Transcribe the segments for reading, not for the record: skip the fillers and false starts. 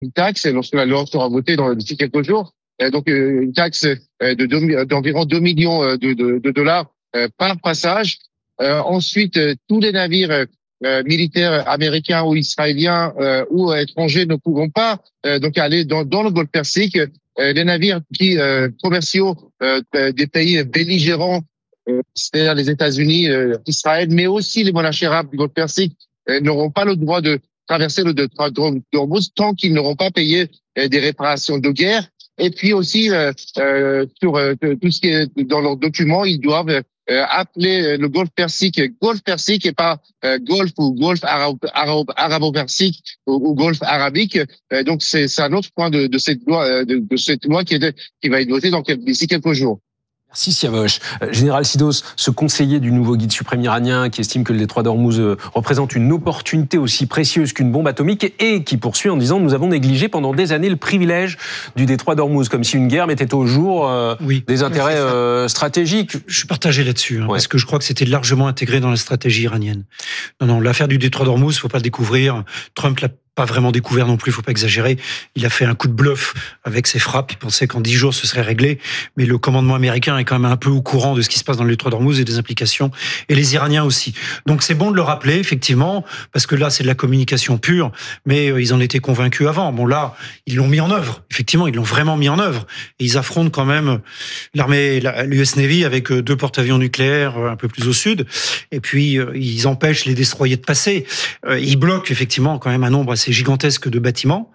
une taxe lorsque la loi sera votée d'ici quelques jours. Donc une taxe d'environ 2 millions de dollars par passage. Ensuite, tous les navires militaires américains ou israéliens ou étrangers ne pourront pas donc aller dans le Golfe Persique. Les navires commerciaux des pays belligérants, c'est-à-dire les États-Unis, Israël, mais aussi les monarchies arabes du Golfe Persique, n'auront pas le droit de traverser le détroit d'Ormuz tant qu'ils n'auront pas payé des réparations de guerre. Et puis aussi, sur tout ce qui est dans leurs documents, ils doivent appeler le Golfe Persique et pas Golfe ou Golfe arabo-persique ou Golfe arabique. Donc c'est un autre point de cette loi qui va être votée d'ici quelques jours. Merci Siavosh. Général Sidos, ce conseiller du nouveau guide suprême iranien qui estime que le détroit d'Ormuz représente une opportunité aussi précieuse qu'une bombe atomique et qui poursuit en disant « Nous avons négligé pendant des années le privilège du détroit d'Ormuz », comme si une guerre mettait au jour des intérêts stratégiques. Je suis partagé là-dessus, parce que je crois que c'était largement intégré dans la stratégie iranienne. Non, l'affaire du détroit d'Ormuz, faut pas le découvrir. Trump l'a pas vraiment découvert non plus, faut pas exagérer. Il a fait un coup de bluff avec ses frappes. Il pensait qu'en 10 jours, ce serait réglé. Mais le commandement américain est quand même un peu au courant de ce qui se passe dans le détroit d'Ormuz et des implications. Et les Iraniens aussi. Donc c'est bon de le rappeler, effectivement, parce que là, c'est de la communication pure. Mais ils en étaient convaincus avant. Bon, là, ils l'ont mis en œuvre. Effectivement, ils l'ont vraiment mis en œuvre. Et ils affrontent quand même l'US Navy avec 2 porte-avions nucléaires un peu plus au sud. Et puis, ils empêchent les destroyers de passer. Ils bloquent, effectivement, quand même un nombre assez gigantesque de bâtiments.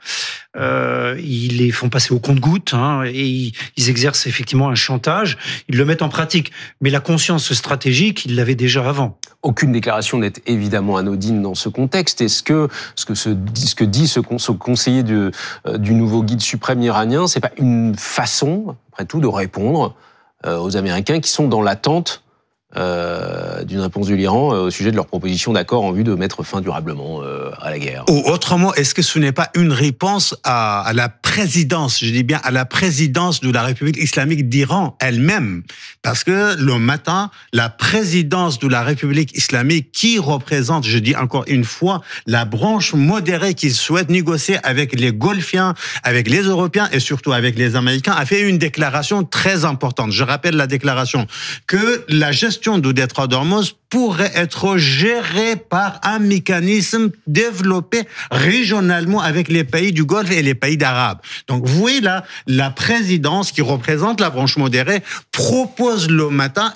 Ils les font passer au compte-gouttes et ils exercent effectivement un chantage. Ils le mettent en pratique. Mais la conscience stratégique, ils l'avaient déjà avant. Aucune déclaration n'est évidemment anodine dans ce contexte. Est-ce que dit ce conseiller du nouveau guide suprême iranien, c'est pas une façon, après tout, de répondre aux Américains qui sont dans l'attente d'une réponse de l'Iran au sujet de leur proposition d'accord en vue de mettre fin durablement à la guerre. Ou autrement, est-ce que ce n'est pas une réponse à la présidence, je dis bien à la présidence de la République islamique d'Iran elle-même? Parce que le matin, la présidence de la République islamique qui représente, je dis encore une fois, la branche modérée qui souhaite négocier avec les Golfiens, avec les Européens et surtout avec les Américains, a fait une déclaration très importante. Je rappelle la déclaration que la gestion du détroit d'Ormuz pourrait être gérée par un mécanisme développé régionalement avec les pays du Golfe et les pays d'Arabes. Donc, vous voyez là, la présidence qui représente la branche modérée propose le matin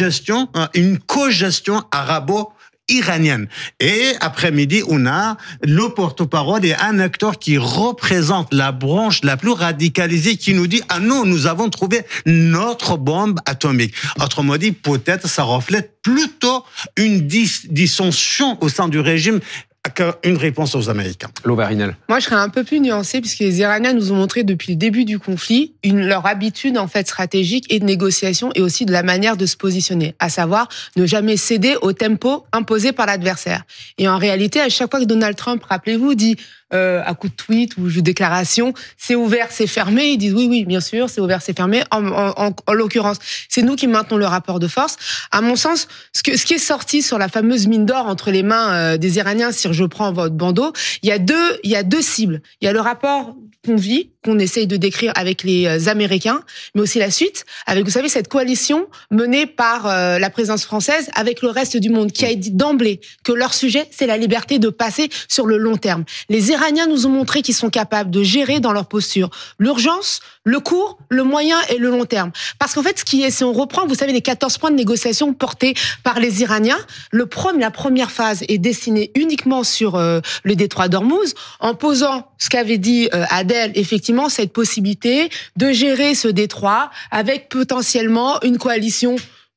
une co-gestion arabo-iranienne. Et après-midi, on a le porte-parole et un acteur qui représente la branche la plus radicalisée qui nous dit « Ah non, nous avons trouvé notre bombe atomique ». Autrement dit, peut-être ça reflète plutôt une dissension au sein du régime qu'une réponse aux Américains. Lovarinel. Moi, je serais un peu plus nuancée puisque les Iraniens nous ont montré depuis le début du conflit leur habitude en fait stratégique et de négociation et aussi de la manière de se positionner, à savoir ne jamais céder au tempo imposé par l'adversaire. Et en réalité, à chaque fois que Donald Trump, rappelez-vous, dit à coup de tweet ou de déclaration, c'est ouvert, c'est fermé. Ils disent oui, bien sûr, c'est ouvert, c'est fermé. En l'occurrence, c'est nous qui maintenons le rapport de force. À mon sens, ce qui est sorti sur la fameuse mine d'or entre les mains des Iraniens, si je prends votre bandeau, il y a deux cibles. Il y a le rapport qu'on vit, qu'on essaye de décrire avec les Américains, mais aussi la suite, avec, vous savez, cette coalition menée par la présidence française avec le reste du monde, qui a dit d'emblée que leur sujet, c'est la liberté de passer sur le long terme. Les Iraniens nous ont montré qu'ils sont capables de gérer dans leur posture l'urgence, le court, le moyen et le long terme. Parce qu'en fait, si on reprend, vous savez, les 14 points de négociation portés par les Iraniens, la première phase est destinée uniquement sur le détroit d'Ormuz, en posant ce qu'avait dit Adel, effectivement, cette possibilité de gérer ce détroit avec potentiellement une coalition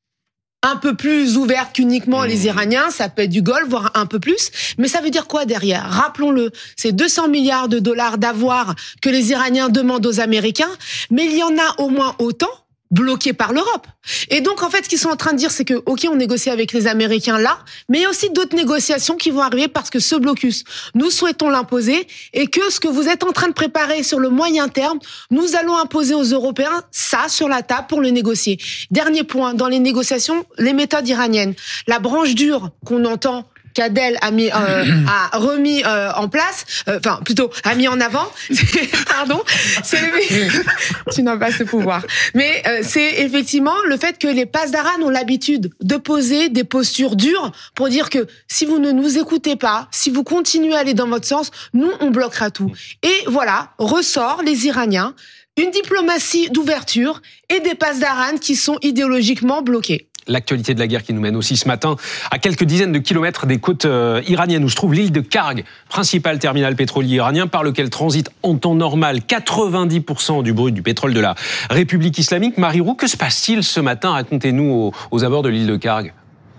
un peu plus ouverte qu'uniquement les Iraniens, ça peut être du Golfe, voire un peu plus. Mais ça veut dire quoi derrière? Rappelons-le, c'est 200 milliards de dollars d'avoirs que les Iraniens demandent aux Américains, mais il y en a au moins autant bloqués par l'Europe. Et donc, en fait, ce qu'ils sont en train de dire, c'est que, OK, on négocie avec les Américains là, mais il y a aussi d'autres négociations qui vont arriver parce que ce blocus, nous souhaitons l'imposer et que ce que vous êtes en train de préparer sur le moyen terme, nous allons imposer aux Européens ça sur la table pour le négocier. Dernier point, dans les négociations, les méthodes iraniennes. La branche dure qu'on entend qu'Adèle a remis en place, enfin plutôt a mis en avant. Pardon, tu n'as pas ce pouvoir. Mais c'est effectivement le fait que les Pasdaran ont l'habitude de poser des postures dures pour dire que si vous ne nous écoutez pas, si vous continuez à aller dans votre sens, nous on bloquera tout. Et voilà, ressort les Iraniens, une diplomatie d'ouverture et des Pasdaran qui sont idéologiquement bloqués. L'actualité de la guerre qui nous mène aussi ce matin à quelques dizaines de kilomètres des côtes iraniennes où se trouve l'île de Karg, principal terminal pétrolier iranien par lequel transite en temps normal 90% du brut du pétrole de la République islamique. Marie Roux, que se passe-t-il ce matin? Racontez-nous aux abords de l'île de Karg.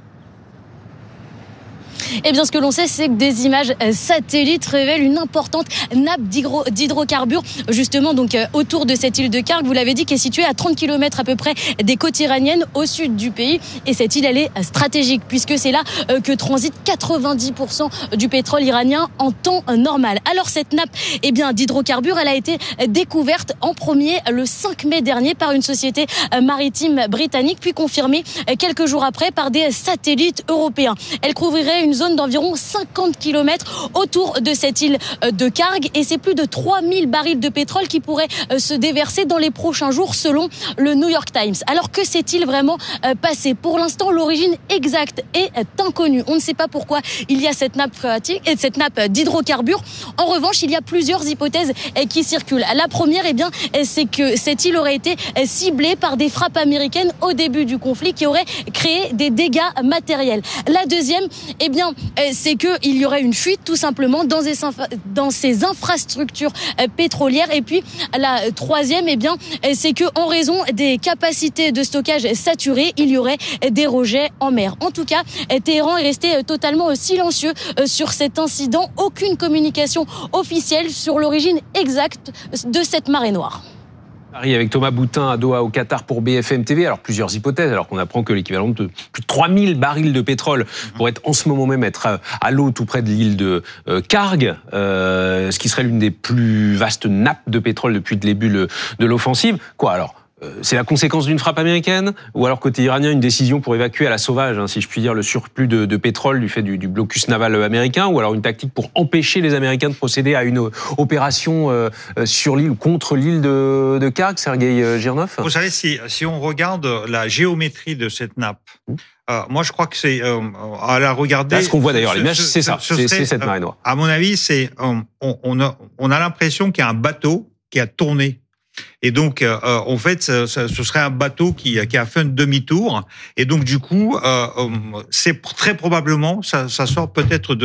Eh bien, ce que l'on sait, c'est que des images satellites révèlent une importante nappe d'hydrocarbures, justement, donc autour de cette île de Karg, vous l'avez dit, qui est située à 30 km à peu près des côtes iraniennes, au sud du pays. Et cette île, elle est stratégique, puisque c'est là que transite 90% du pétrole iranien en temps normal. Alors, cette nappe, eh bien, d'hydrocarbures, elle a été découverte en premier le 5 mai dernier par une société maritime britannique, puis confirmée quelques jours après par des satellites européens. Elle couvrirait une zone d'environ 50 km autour de cette île de Karg, et c'est plus de 3000 barils de pétrole qui pourraient se déverser dans les prochains jours selon le New York Times. Alors que s'est-il vraiment passé? Pour l'instant, l'origine exacte est inconnue. On ne sait pas pourquoi il y a cette nappe phréatique et cette nappe d'hydrocarbures. En revanche, il y a plusieurs hypothèses qui circulent. La première, eh bien, c'est que cette île aurait été ciblée par des frappes américaines au début du conflit qui auraient créé des dégâts matériels. La deuxième, eh bien, c'est qu'il y aurait une fuite tout simplement dans ces infrastructures pétrolières. Et puis la troisième, eh bien, c'est que en raison des capacités de stockage saturées, il y aurait des rejets en mer. En tout cas, Téhéran est resté totalement silencieux sur cet incident. Aucune communication officielle sur l'origine exacte de cette marée noire. Paris avec Thomas Boutin à Doha au Qatar pour BFM TV. Alors plusieurs hypothèses, alors qu'on apprend que l'équivalent de plus de 3000 barils de pétrole pourrait en ce moment même être à l'eau tout près de l'île de Karg, ce qui serait l'une des plus vastes nappes de pétrole depuis le début de l'offensive. Quoi alors? C'est la conséquence d'une frappe américaine, ou alors côté iranien une décision pour évacuer à la sauvage, si je puis dire, le surplus de pétrole du fait du blocus naval américain, ou alors une tactique pour empêcher les Américains de procéder à une opération sur l'île ou contre l'île de Karg, Sergueï Girnov? Vous savez, si on regarde la géométrie de cette nappe, moi je crois que c'est à la regarder. Là, ce qu'on voit d'ailleurs, l'image, c'est ça, c'est cette marée noire. À mon avis, c'est on a l'impression qu'il y a un bateau qui a tourné. Et donc, en fait, ce serait un bateau qui a fait un demi-tour. Et donc, du coup, c'est très probablement, ça sort peut-être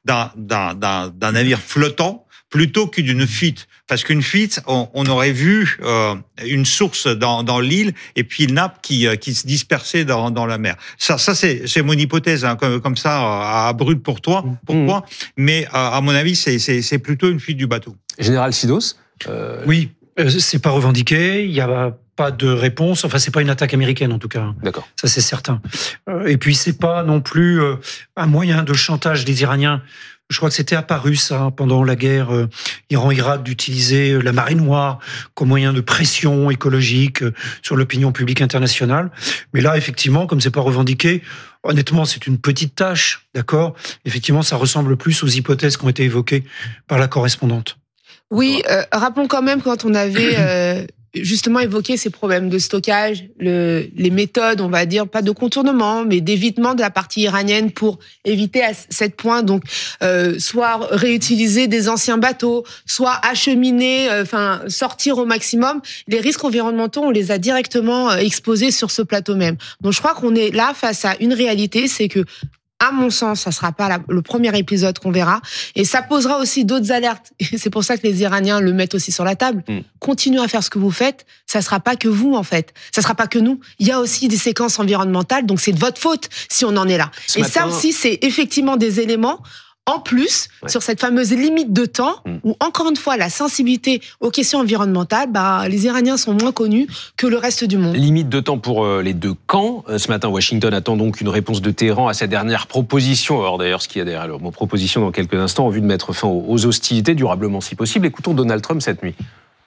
d'un navire flottant plutôt que d'une fuite. Parce qu'une fuite, on aurait vu une source dans l'île et puis une nappe qui se dispersait dans la mer. Ça c'est mon hypothèse, hein, comme ça, à brûle pour toi. Pourquoi? Mais à mon avis, c'est plutôt une fuite du bateau. Général Sidos? Oui. C'est pas revendiqué, il y a pas de réponse. Enfin, c'est pas une attaque américaine en tout cas. D'accord. Ça c'est certain. Et puis c'est pas non plus un moyen de chantage des Iraniens. Je crois que c'était apparu ça pendant la guerre Iran-Irak d'utiliser la marée noire comme moyen de pression écologique sur l'opinion publique internationale. Mais là, effectivement, comme c'est pas revendiqué, honnêtement, c'est une petite tâche, d'accord. Effectivement, ça ressemble plus aux hypothèses qui ont été évoquées par la correspondante. Oui, rappelons quand même quand on avait justement évoqué ces problèmes de stockage, les méthodes, on va dire, pas de contournement, mais d'évitement de la partie iranienne pour éviter à 7 points, donc soit réutiliser des anciens bateaux, soit acheminer, sortir au maximum. Les risques environnementaux, on les a directement exposés sur ce plateau même. Donc je crois qu'on est là face à une réalité, c'est que à mon sens, ça sera pas le premier épisode qu'on verra. Et ça posera aussi d'autres alertes. Et c'est pour ça que les Iraniens le mettent aussi sur la table. Continuez à faire ce que vous faites. Ça sera pas que vous, en fait. Ça sera pas que nous. Il y a aussi des séquences environnementales. Donc, c'est de votre faute si on en est là. Et ça aussi, c'est effectivement des éléments en plus, sur cette fameuse limite de temps, où encore une fois, la sensibilité aux questions environnementales, les Iraniens sont moins connus que le reste du monde. Limite de temps pour les deux camps. Ce matin, Washington attend donc une réponse de Téhéran à sa dernière proposition. Alors d'ailleurs, ce qu'il y a derrière le mot proposition dans quelques instants, en vue de mettre fin aux hostilités, durablement si possible. Écoutons Donald Trump cette nuit.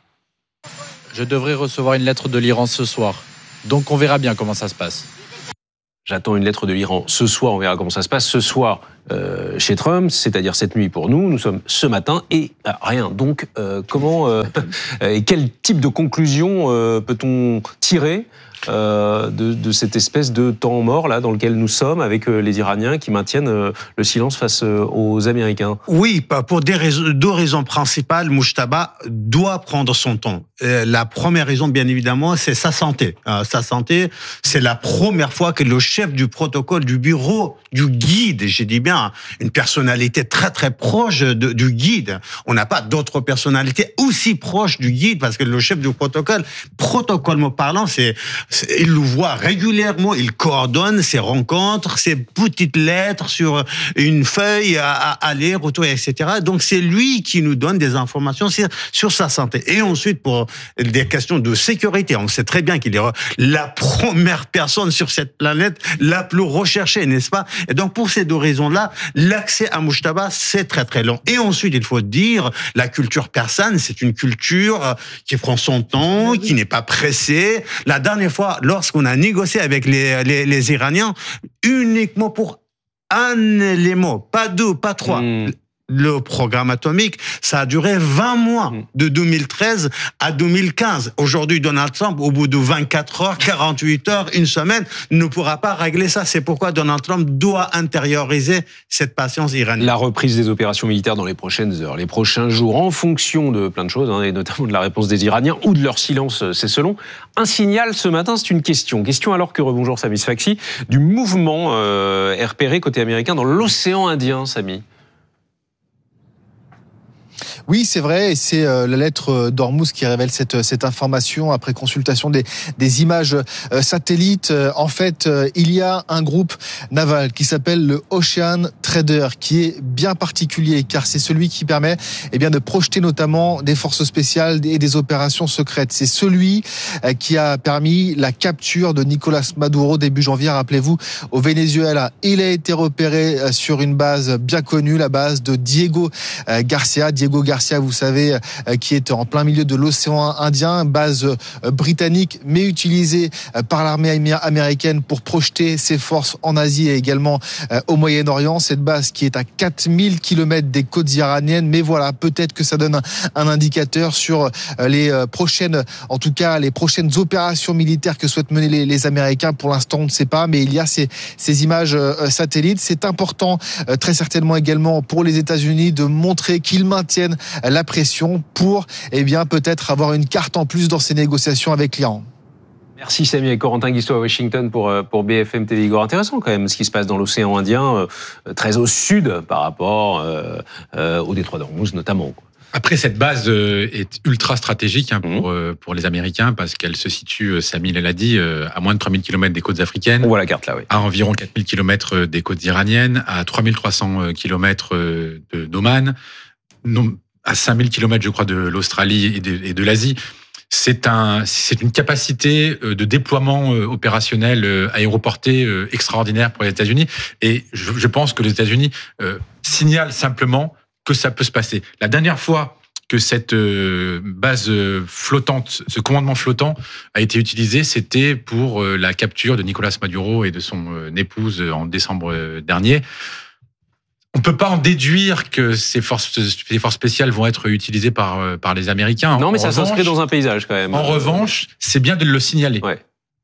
Je devrais recevoir une lettre de l'Iran ce soir. Donc on verra bien comment ça se passe. J'attends une lettre de l'Iran ce soir, on verra comment ça se passe. Ce soir, chez Trump, c'est-à-dire cette nuit pour nous. Nous sommes ce matin et rien. Donc, et quel type de conclusion peut-on tirer de cette espèce de temps mort là dans lequel nous sommes avec les Iraniens qui maintiennent le silence face aux Américains? Oui, pour deux raisons principales. Mujtaba doit prendre son temps. La première raison, bien évidemment, c'est sa santé. Sa santé, c'est la première fois que le chef du protocole du bureau du guide, j'ai dit bien, une personnalité très très proche du guide. On n'a pas d'autres personnalités aussi proches du guide parce que le chef du protocole, protocolement parlant, il le voit régulièrement, il coordonne ses rencontres, ses petites lettres sur une feuille à aller, retour, etc. Donc c'est lui qui nous donne des informations sur sa santé. Et ensuite, pour des questions de sécurité, on sait très bien qu'il est la première personne sur cette planète la plus recherchée, n'est-ce pas? Et donc pour ces deux raisons-là, l'accès à Mujtaba, c'est très très long. Et ensuite, il faut dire, la culture persane, c'est une culture qui prend son temps, qui n'est pas pressée. La dernière fois, lorsqu'on a négocié avec les Iraniens, uniquement pour un élément, pas deux, pas trois. Le programme atomique, ça a duré 20 mois, de 2013 à 2015. Aujourd'hui, Donald Trump, au bout de 24 heures, 48 heures, une semaine, ne pourra pas régler ça. C'est pourquoi Donald Trump doit intérioriser cette patience iranienne. La reprise des opérations militaires dans les prochaines heures, les prochains jours, en fonction de plein de choses, et notamment de la réponse des Iraniens ou de leur silence, c'est selon. Un signal ce matin, c'est une question. Question alors que, rebonjour Sami Sfaxi, du mouvement est repéré côté américain dans l'océan Indien, Sami. Oui, c'est vrai, et c'est la lettre d'Ormuz qui révèle cette information après consultation des images satellites. En fait, il y a un groupe naval qui s'appelle le Ocean Trader, qui est bien particulier, car c'est celui qui permet de projeter notamment des forces spéciales et des opérations secrètes. C'est celui qui a permis la capture de Nicolas Maduro début janvier, rappelez-vous, au Venezuela. Il a été repéré sur une base bien connue, la base de Diego Garcia, vous savez, qui est en plein milieu de l'océan Indien, base britannique, mais utilisée par l'armée américaine pour projeter ses forces en Asie et également au Moyen-Orient. Cette base qui est à 4000 km des côtes iraniennes, mais voilà, peut-être que ça donne un indicateur sur les prochaines opérations militaires que souhaitent mener les Américains. Pour l'instant, on ne sait pas, mais il y a ces images satellites. C'est important, très certainement également pour les États-Unis, de montrer qu'ils maintiennent la pression pour peut-être avoir une carte en plus dans ces négociations avec l'Iran. Merci Sami, et Corentin Guisto à Washington pour BFM TV Igor. Intéressant quand même ce qui se passe dans l'océan Indien, très au sud par rapport au détroit d'Ormuz notamment. Après, cette base est ultra stratégique pour les Américains parce qu'elle se situe, Sami l'a dit, à moins de 3000 km des côtes africaines. On voit la carte là, oui. À environ 4000 km des côtes iraniennes, à 3300 km d'Oman, à 5000 km, je crois, de l'Australie et de l'Asie. C'est une capacité de déploiement opérationnel aéroporté extraordinaire pour les États-Unis. Et je pense que les États-Unis signalent simplement que ça peut se passer. La dernière fois que cette base flottante, ce commandement flottant a été utilisé, c'était pour la capture de Nicolas Maduro et de son épouse en décembre dernier. On peut pas en déduire que ces forces spéciales vont être utilisées par les Américains. Non, mais ça s'inscrit dans un paysage quand même. En revanche, c'est bien de le signaler. Ouais.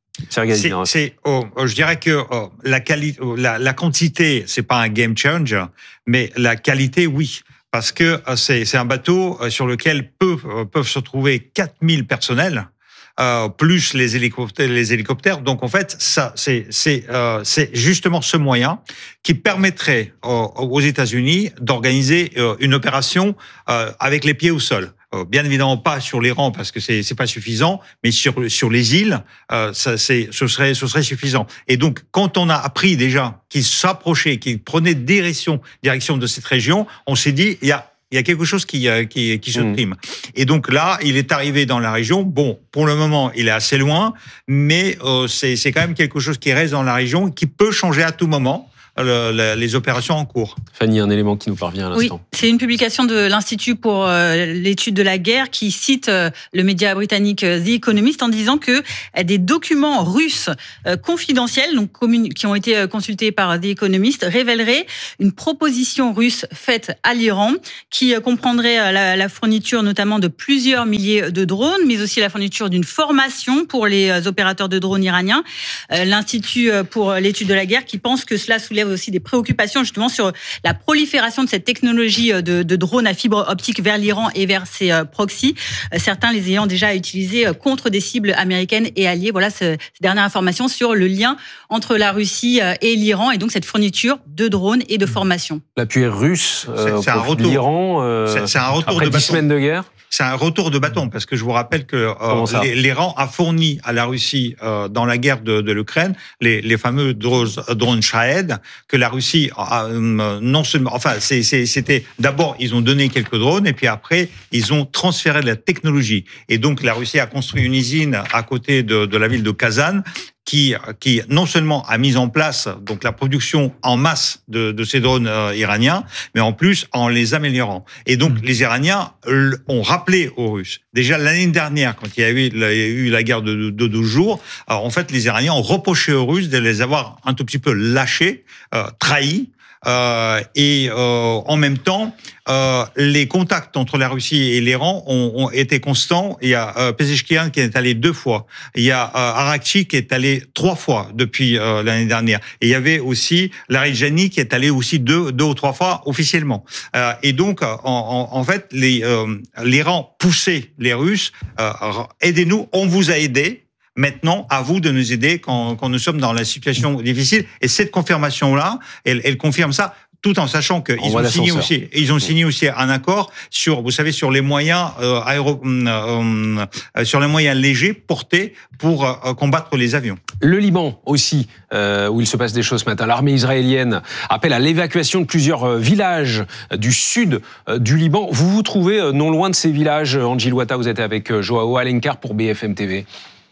Je dirais que la quantité, c'est pas un game changer, mais la qualité, oui. Parce que c'est un bateau sur lequel peuvent se trouver 4000 personnels, plus les hélicoptères. Donc en fait, ça c'est justement ce moyen qui permettrait aux États-Unis d'organiser une opération avec les pieds au sol. Bien évidemment pas sur l'Iran parce que c'est pas suffisant, mais sur les îles, ce serait suffisant. Et donc quand on a appris déjà qu'ils s'approchaient, qu'ils prenaient direction de cette région, on s'est dit il y a quelque chose qui se trime. Et donc là, il est arrivé dans la région. Bon, pour le moment, il est assez loin, mais c'est quand même quelque chose qui reste dans la région, qui peut changer à tout moment. les opérations en cours. Fanny, un élément qui nous parvient à l'instant. Oui, c'est une publication de l'Institut pour l'étude de la guerre qui cite le média britannique The Economist en disant que des documents russes confidentiels, donc qui ont été consultés par The Economist, révéleraient une proposition russe faite à l'Iran qui comprendrait la fourniture notamment de plusieurs milliers de drones, mais aussi la fourniture d'une formation pour les opérateurs de drones iraniens. L'Institut pour l'étude de la guerre qui pense que cela soulève aussi des préoccupations justement sur la prolifération de cette technologie de drones à fibre optique vers l'Iran et vers ses proxys, certains les ayant déjà utilisés contre des cibles américaines et alliées. Voilà ces dernières informations sur le lien entre la Russie et l'Iran et donc cette fourniture de drones et de formation. L'appui russe c'est un retour. L'Iran c'est un retour après de 10 semaines de guerre. C'est un retour de bâton parce que je vous rappelle que l'Iran a fourni à la Russie dans la guerre de l'Ukraine les fameux drones Shahed que la Russie non seulement, enfin c'était d'abord ils ont donné quelques drones et puis après ils ont transféré la technologie et donc la Russie a construit une usine à côté de la ville de Kazan qui non seulement a mis en place donc la production en masse de ces drones iraniens, mais en plus en les améliorant. Et donc les Iraniens ont rappelé aux Russes. Déjà l'année dernière, quand il y a eu la guerre de 12 jours, en fait les Iraniens ont reproché aux Russes de les avoir un tout petit peu lâchés, trahis. En même temps, les contacts entre la Russie et l'Iran ont été constants. Il y a Pezeshkian qui est allé 2 fois. Il y a Arakchi qui est allé 3 fois depuis l'année dernière. Et il y avait aussi Larijani qui est allé aussi 2 ou 3 fois officiellement. Et donc, en fait, l'Iran poussait les Russes. Aidez-nous, on vous a aidés. Maintenant, à vous de nous aider quand nous sommes dans la situation difficile. Et cette confirmation-là, elle confirme ça, tout en sachant qu'ils ont signé aussi un accord sur, vous savez, sur les moyens sur les moyens légers portés pour combattre les avions. Le Liban aussi, où il se passe des choses ce matin. L'armée israélienne appelle à l'évacuation de plusieurs villages du sud du Liban. Vous vous trouvez non loin de ces villages. Angie Louata, vous êtes avec Joao Alencar pour BFM TV.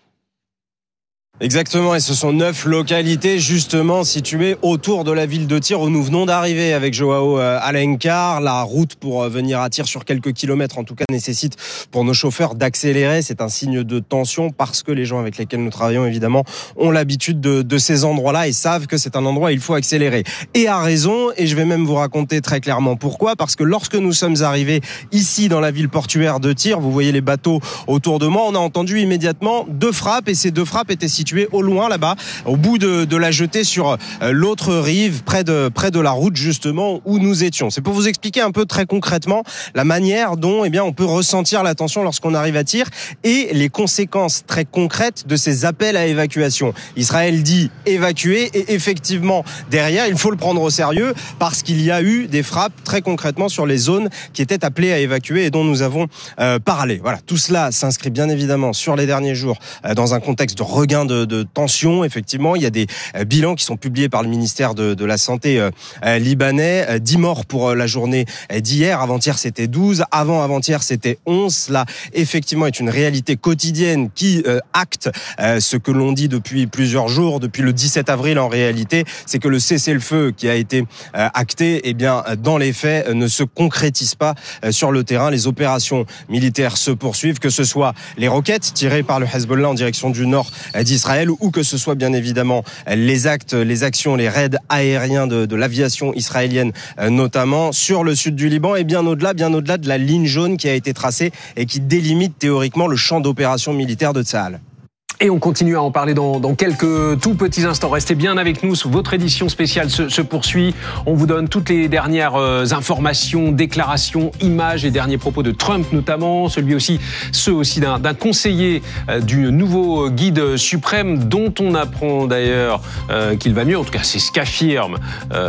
Exactement, et ce sont 9 localités justement situées autour de la ville de Tyr où nous venons d'arriver avec Joao Alencar. La route pour venir à Tyr sur quelques kilomètres en tout cas nécessite pour nos chauffeurs d'accélérer. C'est un signe de tension parce que les gens avec lesquels nous travaillons évidemment ont l'habitude de ces endroits-là et savent que c'est un endroit où il faut accélérer. Et à raison, et je vais même vous raconter très clairement pourquoi. Parce que lorsque nous sommes arrivés ici dans la ville portuaire de Tyr, vous voyez les bateaux autour de moi, on a entendu immédiatement 2 frappes et ces 2 frappes étaient situées au loin là-bas, au bout de la jetée sur l'autre rive, près de la route justement où nous étions. C'est pour vous expliquer un peu très concrètement la manière dont on peut ressentir la tension lorsqu'on arrive à Tyr et les conséquences très concrètes de ces appels à évacuation. Israël dit évacuer et effectivement derrière il faut le prendre au sérieux parce qu'il y a eu des frappes très concrètement sur les zones qui étaient appelées à évacuer et dont nous avons parlé. Voilà, tout cela s'inscrit bien évidemment sur les derniers jours dans un contexte de regain de tension. Effectivement, il y a des bilans qui sont publiés par le ministère de la Santé libanais. 10 morts pour la journée d'hier. Avant-hier, c'était 12. Avant-hier, c'était 11. Cela, effectivement, est une réalité quotidienne qui acte ce que l'on dit depuis plusieurs jours, depuis le 17 avril en réalité. C'est que le cessez-le-feu qui a été acté, dans les faits, ne se concrétise pas sur le terrain. Les opérations militaires se poursuivent, que ce soit les roquettes tirées par le Hezbollah en direction du nord d'Israël, ou que ce soit bien évidemment les actions, les raids aériens de l'aviation israélienne, notamment sur le sud du Liban et bien au-delà de la ligne jaune qui a été tracée et qui délimite théoriquement le champ d'opération militaire de Tsahal. Et on continue à en parler dans quelques tout petits instants. Restez bien avec nous. Votre édition spéciale se poursuit. On vous donne toutes les dernières informations, déclarations, images, les derniers propos de Trump notamment, ceux aussi d'un conseiller du nouveau guide suprême dont on apprend d'ailleurs qu'il va mieux. En tout cas, c'est ce qu'affirme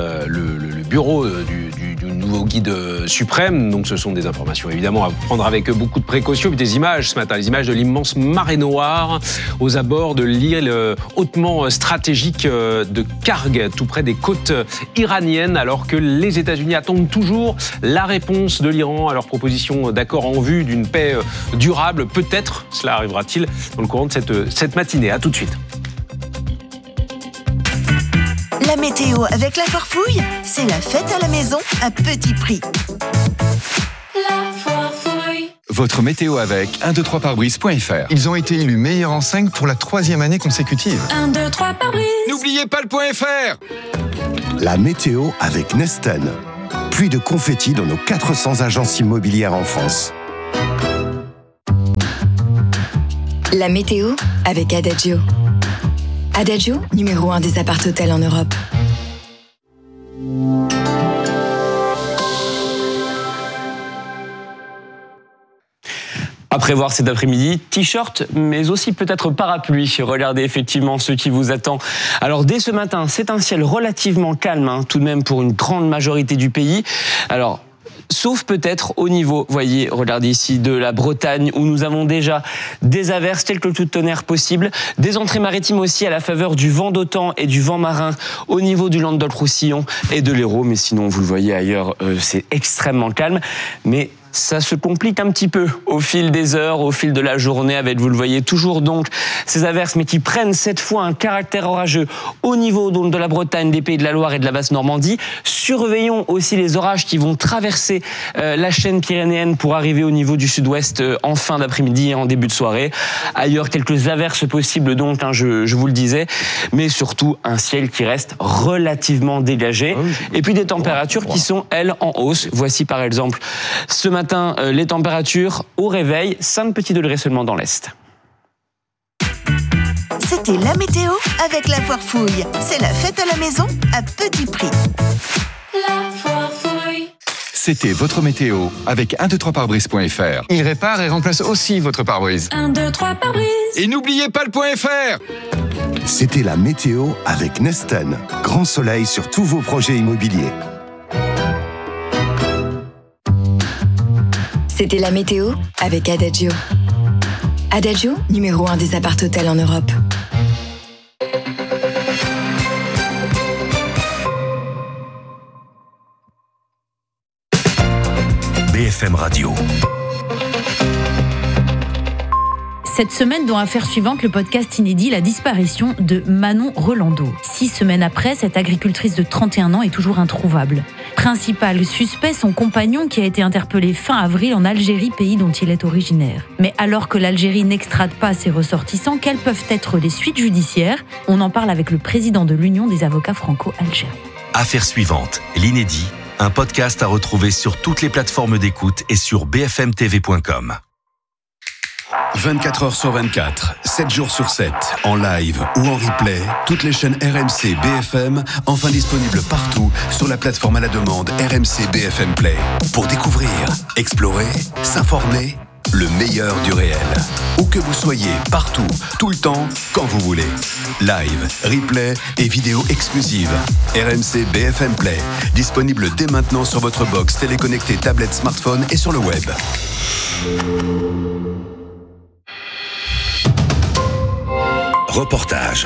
le bureau du nouveau guide suprême. Donc ce sont des informations évidemment à prendre avec beaucoup de précautions. Puis des images ce matin, les images de l'immense marée noire aux abords de l'île hautement stratégique de Karg, tout près des côtes iraniennes, alors que les États-Unis attendent toujours la réponse de l'Iran à leur proposition d'accord en vue d'une paix durable. Peut-être cela arrivera-t-il dans le courant de cette matinée. À tout de suite. La météo avec la Farfouille, c'est la fête à la maison à petit prix. La Farfouille. Votre météo avec 123pare-brise.fr. Ils ont été élus meilleurs en 5 pour la 3e année consécutive. 123pare-brise. N'oubliez pas le .fr. La météo avec Nesten. Pluie de confettis dans nos 400 agences immobilières en France. La météo avec Adagio. Adagio, numéro 1 des appart-hôtels en Europe. À prévoir cet après-midi, t-shirt, mais aussi peut-être parapluie. Regardez effectivement ce qui vous attend. Alors dès ce matin, c'est un ciel relativement calme, tout de même pour une grande majorité du pays. Alors, sauf peut-être au niveau, voyez, regardez ici, de la Bretagne, où nous avons déjà des averses telles que le tout tonnerre possible, des entrées maritimes aussi à la faveur du vent d'OTAN et du vent marin au niveau du Languedoc-Roussillon et de l'Hérault, mais sinon, vous le voyez ailleurs, c'est extrêmement calme, mais ça se complique un petit peu au fil des heures, au fil de la journée, avec, vous le voyez, toujours donc ces averses, mais qui prennent cette fois un caractère orageux au niveau donc de la Bretagne, des Pays de la Loire et de la Basse-Normandie. Surveillons aussi les orages qui vont traverser la chaîne pyrénéenne pour arriver au niveau du sud-ouest en fin d'après-midi et en début de soirée. Ailleurs, quelques averses possibles donc, je vous le disais, mais surtout un ciel qui reste relativement dégagé. Et puis des températures qui sont, elles, en hausse. Voici par exemple ce matin les températures au réveil, 5 petits degrés seulement dans l'Est. C'était la météo avec la Farfouille. C'est la fête à la maison à petit prix. La Farfouille. C'était votre météo avec 123pare-brise.fr. Il répare et remplace aussi votre pare-brise. 123pare-brise. Et n'oubliez pas le .fr. C'était la météo avec Nesten. Grand soleil sur tous vos projets immobiliers. C'était la météo avec Adagio. Adagio, numéro 1 des appart-hôtels en Europe. BFM Radio. Cette semaine, dans Affaires suivantes, le podcast inédit La disparition de Manon Rolando. 6 semaines après, cette agricultrice de 31 ans est toujours introuvable. Principal suspect, son compagnon qui a été interpellé fin avril en Algérie, pays dont il est originaire. Mais alors que l'Algérie n'extrade pas ses ressortissants, quelles peuvent être les suites judiciaires ? On en parle avec le président de l'Union des avocats franco-algériens. Affaires suivantes, l'inédit, un podcast à retrouver sur toutes les plateformes d'écoute et sur bfmtv.com. 24 heures sur 24, 7 jours sur 7, en live ou en replay, toutes les chaînes RMC BFM, enfin disponibles partout sur la plateforme à la demande RMC BFM Play. Pour découvrir, explorer, s'informer, le meilleur du réel. Où que vous soyez, partout, tout le temps, quand vous voulez. Live, replay et vidéos exclusives. RMC BFM Play, disponible dès maintenant sur votre box téléconnectée, tablette, smartphone et sur le web. Reportage.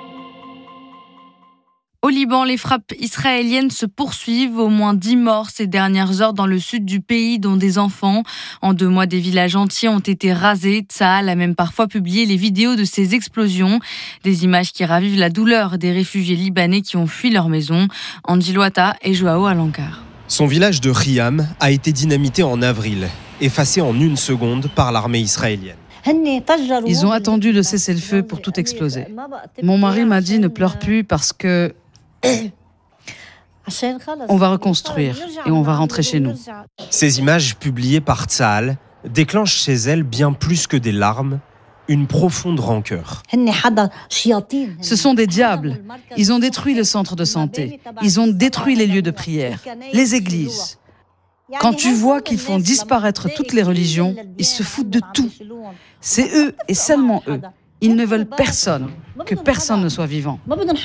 Au Liban, les frappes israéliennes se poursuivent. Au moins 10 morts ces dernières heures dans le sud du pays, dont des enfants. En 2 mois, des villages entiers ont été rasés. Tsahal a même parfois publié les vidéos de ces explosions. Des images qui ravivent la douleur des réfugiés libanais qui ont fui leur maison. Andy Louata et Joao Alencar. Son village de Riam a été dynamité en avril, effacé en 1 seconde par l'armée israélienne. Ils ont attendu le cessez-le-feu pour tout exploser. Mon mari m'a dit ne pleure plus parce que on va reconstruire et on va rentrer chez nous. Ces images publiées par Tsahal déclenchent chez elle bien plus que des larmes, une profonde rancœur. Ce sont des diables. Ils ont détruit le centre de santé. Ils ont détruit les lieux de prière, les églises. Quand tu vois qu'ils font disparaître toutes les religions, ils se foutent de tout. C'est eux et seulement eux. Ils ne veulent personne, que personne ne soit vivant.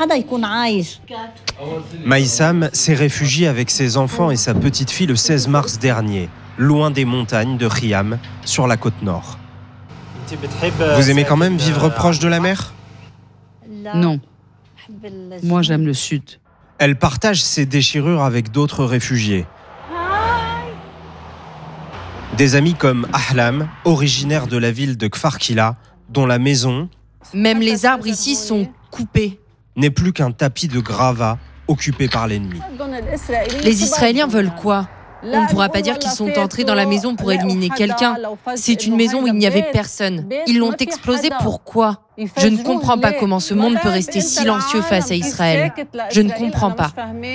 Maïsam s'est réfugié avec ses enfants et sa petite fille le 16 mars dernier, loin des montagnes de Riam, sur la côte nord. Vous aimez quand même vivre proche de la mer ? Non. Moi, j'aime le sud. Elle partage ses déchirures avec d'autres réfugiés. Des amis comme Ahlam, originaire de la ville de Kfar Kila, dont la maison, même les arbres ici sont coupés, n'est plus qu'un tapis de gravats occupée par l'ennemi. Les Israéliens veulent quoi ? On ne pourra pas dire qu'ils sont entrés dans la maison pour éliminer quelqu'un. C'est une maison où il n'y avait personne. Ils l'ont explosée, pourquoi ? Je ne comprends pas comment ce monde peut rester silencieux face à Israël. Je ne comprends pas.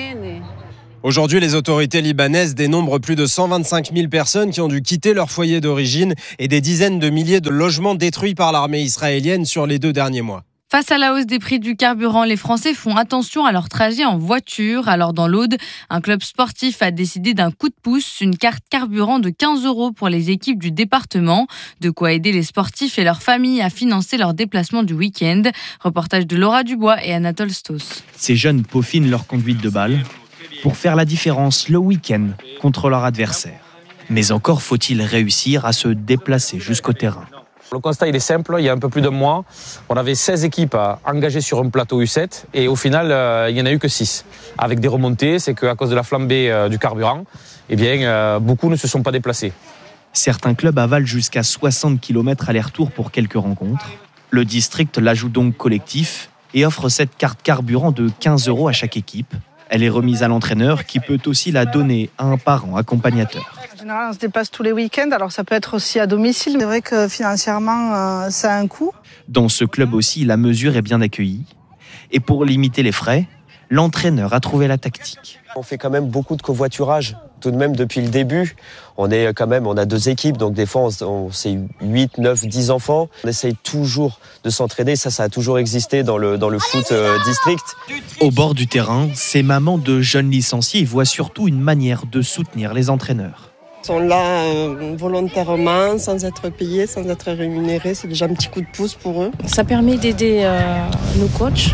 Aujourd'hui, les autorités libanaises dénombrent plus de 125 000 personnes qui ont dû quitter leur foyer d'origine et des dizaines de milliers de logements détruits par l'armée israélienne sur les 2 derniers mois. Face à la hausse des prix du carburant, les Français font attention à leur trajet en voiture. Alors dans l'Aude, un club sportif a décidé d'un coup de pouce, une carte carburant de 15 € pour les équipes du département. De quoi aider les sportifs et leurs familles à financer leurs déplacements du week-end. Reportage de Laura Dubois et Anatole Stos. Ces jeunes peaufinent leur conduite de balle pour faire la différence le week-end contre leur adversaire. Mais encore faut-il réussir à se déplacer jusqu'au terrain. Le constat il est simple, il y a un peu plus d'un mois, on avait 16 équipes engagées sur un plateau U7 et au final il n'y en a eu que 6. Avec des remontées, c'est qu'à cause de la flambée du carburant, beaucoup ne se sont pas déplacés. Certains clubs avalent jusqu'à 60 km aller-retour pour quelques rencontres. Le district la joue donc collectif et offre cette carte carburant de 15 € à chaque équipe. Elle est remise à l'entraîneur qui peut aussi la donner à un parent accompagnateur. En général, on se déplace tous les week-ends, alors ça peut être aussi à domicile. C'est vrai que financièrement, ça a un coût. Dans ce club aussi, la mesure est bien accueillie. Et pour limiter les frais, l'entraîneur a trouvé la tactique. On fait quand même beaucoup de covoiturage, tout de même depuis le début. On a 2 équipes, donc des fois c'est 8, 9, 10 enfants. On essaye toujours de s'entraider, ça a toujours existé dans le foot district. Au bord du terrain, ces mamans de jeunes licenciés voient surtout une manière de soutenir les entraîneurs. Ils sont là volontairement, sans être payés, sans être rémunérés. C'est déjà un petit coup de pouce pour eux. Ça permet d'aider nos coachs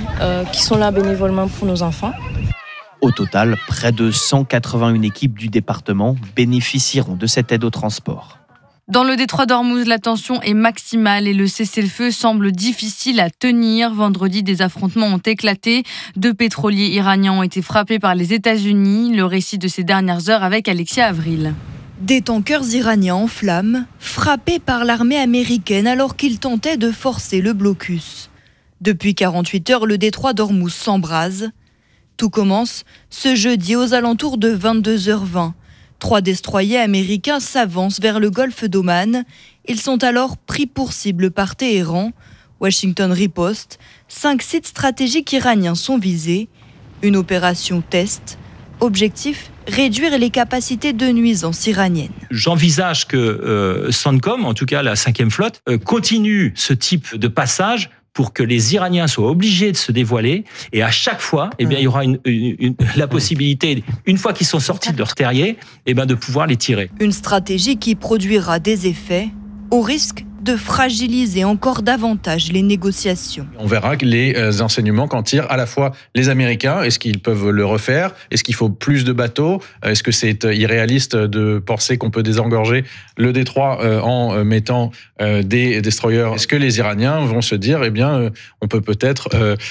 qui sont là bénévolement pour nos enfants. Au total, près de 181 équipes du département bénéficieront de cette aide au transport. Dans le détroit d'Ormuz, la tension est maximale et le cessez-le-feu semble difficile à tenir. Vendredi, des affrontements ont éclaté. 2 pétroliers iraniens ont été frappés par les États-Unis. Le récit de ces dernières heures avec Alexia Avril. Des tankers iraniens en flammes, frappés par l'armée américaine alors qu'ils tentaient de forcer le blocus. Depuis 48 heures, le détroit d'Ormuz s'embrase. Tout commence ce jeudi aux alentours de 22h20. 3 destroyers américains s'avancent vers le golfe d'Oman. Ils sont alors pris pour cible par Téhéran. Washington riposte. 5 sites stratégiques iraniens sont visés. Une opération test. Objectif, réduire les capacités de nuisance iraniennes. J'envisage que CENTCOM, en tout cas la 5e flotte, continue ce type de passage pour que les Iraniens soient obligés de se dévoiler. Et à chaque fois, il y aura la possibilité, une fois qu'ils sont sortis de leur terrier, de pouvoir les tirer. Une stratégie qui produira des effets au risque de fragiliser encore davantage les négociations. On verra les enseignements qu'en tirent à la fois les Américains. Est-ce qu'ils peuvent le refaire ? Est-ce qu'il faut plus de bateaux ? Est-ce que c'est irréaliste de penser qu'on peut désengorger le détroit en mettant des destroyers ? Est-ce que les Iraniens vont se dire, on peut peut-être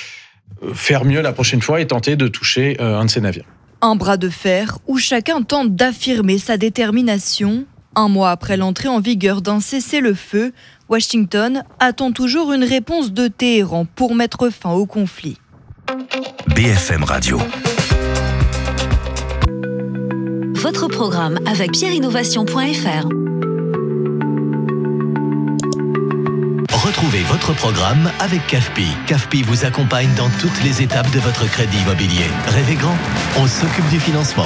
faire mieux la prochaine fois et tenter de toucher un de ces navires ? Un bras de fer où chacun tente d'affirmer sa détermination. 1 mois après l'entrée en vigueur d'un cessez-le-feu, Washington attend toujours une réponse de Téhéran pour mettre fin au conflit. BFM Radio. Votre programme avec pierreinnovation.fr. Retrouvez votre programme avec CAFPI. CAFPI vous accompagne dans toutes les étapes de votre crédit immobilier. Rêvez grand, on s'occupe du financement.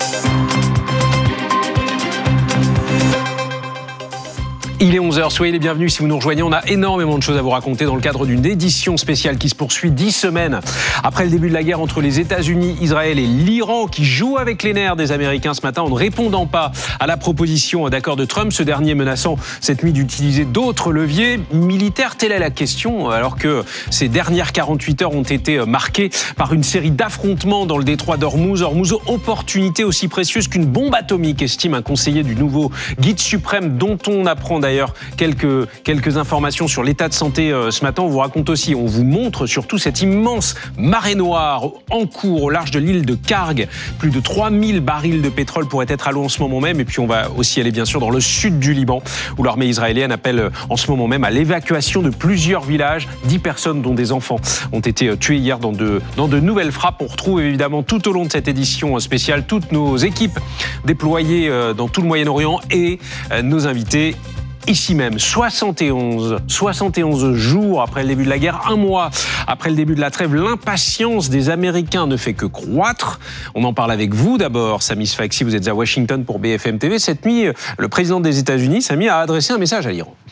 Il est 11h, soyez les bienvenus si vous nous rejoignez. On a énormément de choses à vous raconter dans le cadre d'une édition spéciale qui se poursuit 10 semaines après le début de la guerre entre les États-Unis, Israël et l'Iran, qui joue avec les nerfs des Américains ce matin en ne répondant pas à la proposition d'accord de Trump, ce dernier menaçant cette nuit d'utiliser d'autres leviers militaires. Telle est la question, alors que ces dernières 48 heures ont été marquées par une série d'affrontements dans le détroit d'Ormuz. Ormuz, opportunité aussi précieuse qu'une bombe atomique, estime un conseiller du nouveau guide suprême, dont on apprend d'ailleurs d'ailleurs quelques informations sur l'état de santé ce matin. On vous raconte aussi, on vous montre surtout cette immense marée noire en cours au large de l'île de Kharg. Plus de 3000 barils de pétrole pourraient être à l'eau en ce moment même. Et puis on va aussi aller bien sûr dans le sud du Liban où l'armée israélienne appelle en ce moment même à l'évacuation de plusieurs villages. 10 personnes dont des enfants ont été tuées hier dans de nouvelles frappes. On retrouve évidemment tout au long de cette édition spéciale toutes nos équipes déployées dans tout le Moyen-Orient et nos invités ici même. 71 jours après le début de la guerre, un mois après le début de la trêve, l'impatience des Américains ne fait que croître. On en parle avec vous d'abord, Sami Sfaxi, vous êtes à Washington pour BFM TV. Cette nuit, le président des États-Unis, Sami, a adressé un message à l'Iran.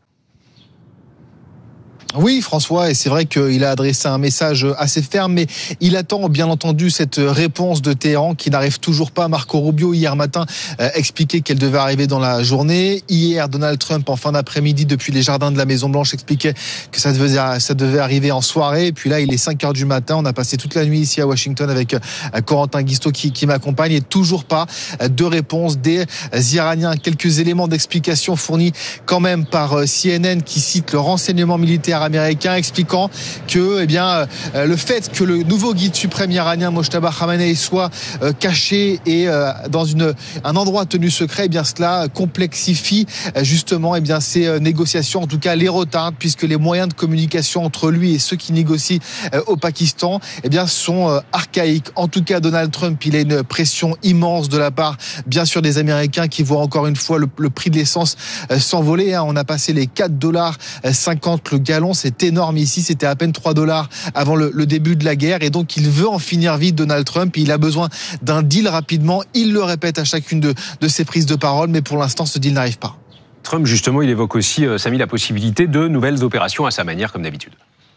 Oui, François, et c'est vrai qu'il a adressé un message assez ferme, mais il attend bien entendu cette réponse de Téhéran qui n'arrive toujours pas. Marco Rubio, hier matin, expliquait qu'elle devait arriver dans la journée. Hier, Donald Trump, en fin d'après-midi, depuis les jardins de la Maison-Blanche, expliquait que ça devait arriver en soirée. Et puis là, il est 5h du matin. On a passé toute la nuit ici à Washington avec Corentin Guisto qui m'accompagne, et toujours pas de réponse des Iraniens. Quelques éléments d'explication fournis quand même par CNN qui cite le renseignement militaire américain expliquant que le fait que le nouveau guide suprême iranien Mojtaba Khamenei soit caché et dans un endroit tenu secret, cela complexifie justement ces négociations, en tout cas les retarde, puisque les moyens de communication entre lui et ceux qui négocient au Pakistan sont archaïques. En tout cas, Donald Trump, il a une pression immense de la part bien sûr des Américains qui voient encore une fois le prix de l'essence s'envoler. On a passé les $4,50 le gallon. C'est énorme ici, c'était à peine $3 avant le début de la guerre, et donc il veut en finir vite, Donald Trump. Il a besoin d'un deal rapidement, il le répète à chacune de ses prises de parole, mais pour l'instant ce deal n'arrive pas. Trump justement, il évoque aussi, Sami, la possibilité de nouvelles opérations à sa manière comme d'habitude.